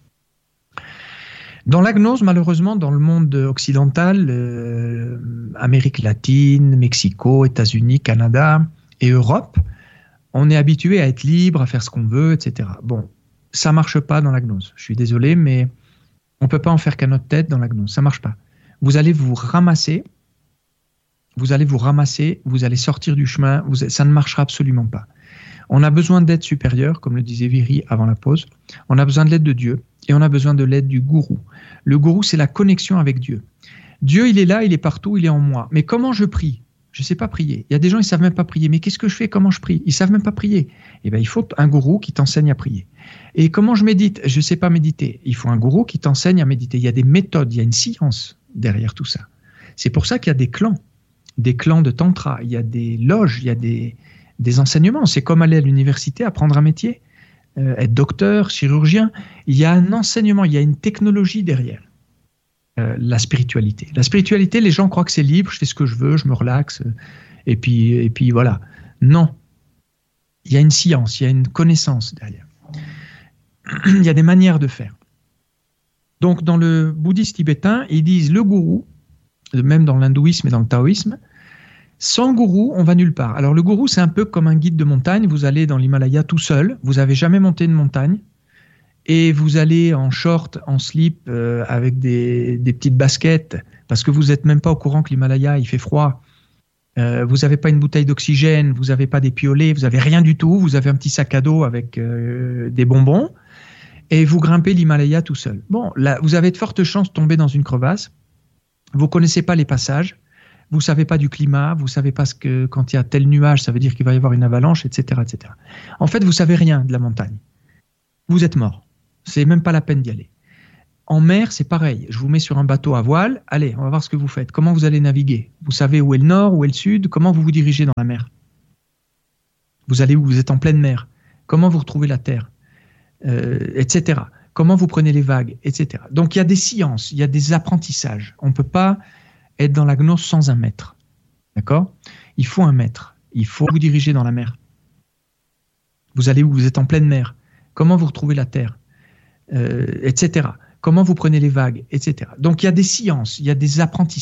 Dans la gnose, malheureusement, dans le monde occidental, euh, Amérique latine, Mexico, États-Unis, Canada et Europe, on est habitué à être libre, à faire ce qu'on veut, et cetera. Bon, ça ne marche pas dans la gnose. Je suis désolé, mais on ne peut pas en faire qu'à notre tête dans la gnose. Ça ne marche pas. Vous allez vous ramasser, vous allez vous ramasser, vous allez sortir du chemin, vous, ça ne marchera absolument pas. On a besoin d'aide supérieure, comme le disait Viri avant la pause. On a besoin de l'aide de Dieu et on a besoin de l'aide du gourou. Le gourou, c'est la connexion avec Dieu. Dieu, il est là, il est partout, il est en moi. Mais comment je prie ? Je ne sais pas prier. Il y a des gens, ils ne savent même pas prier. Mais qu'est-ce que je fais ? Comment je prie ? Ils ne savent même pas prier. Eh bien, il faut un gourou qui t'enseigne à prier. Et comment je médite ? Je ne sais pas méditer. Il faut un gourou qui t'enseigne à méditer. Il y a des méthodes, il y a une science derrière tout ça. C'est pour ça qu'il y a des clans, des clans de tantra. Il y a des loges, il y a des... des enseignements. C'est comme aller à l'université, apprendre un métier, euh, être docteur, chirurgien. Il y a un enseignement, il y a une technologie derrière euh, la spiritualité. La spiritualité, les gens croient que c'est libre, je fais ce que je veux, je me relaxe, euh, et puis, et puis voilà. Non. Il y a une science, il y a une connaissance derrière. Il y a des manières de faire. Donc, dans le bouddhisme tibétain, ils disent le gourou, même dans l'hindouisme et dans le taoïsme, sans gourou, on va nulle part. Alors le gourou, c'est un peu comme un guide de montagne. Vous allez dans l'Himalaya tout seul, vous n'avez jamais monté une montagne, et vous allez en short, en slip, euh, avec des, des petites baskets, parce que vous n'êtes même pas au courant que l'Himalaya, il fait froid. Euh, vous n'avez pas une bouteille d'oxygène, vous n'avez pas des piolets, vous n'avez rien du tout. Vous avez un petit sac à dos avec euh, des bonbons, et vous grimpez l'Himalaya tout seul. Bon, là, vous avez de fortes chances de tomber dans une crevasse. Vous ne connaissez pas les passages. Vous ne savez pas du climat, vous ne savez pas ce que quand il y a tel nuage, ça veut dire qu'il va y avoir une avalanche, et cetera, et cetera. En fait, vous ne savez rien de la montagne. Vous êtes mort. Ce n'est même pas la peine d'y aller. En mer, c'est pareil. Je vous mets sur un bateau à voile. Allez, on va voir ce que vous faites. Comment vous allez naviguer? Vous savez où est le nord, où est le sud? Comment vous vous dirigez dans la mer? Vous allez où? Vous êtes en pleine mer. Comment vous retrouvez la terre? euh, et cetera. Comment vous prenez les vagues, et cetera. Donc il y a des sciences, il y a des apprentissages. On ne peut pas être dans la gnose sans un maître. D'accord? Il faut un maître. Il faut vous diriger dans la mer. Vous allez où? Vous êtes en pleine mer. Comment vous retrouvez la terre, euh, et cetera. Comment vous prenez les vagues, et cetera. Donc il y a des sciences, il y a des apprentissages.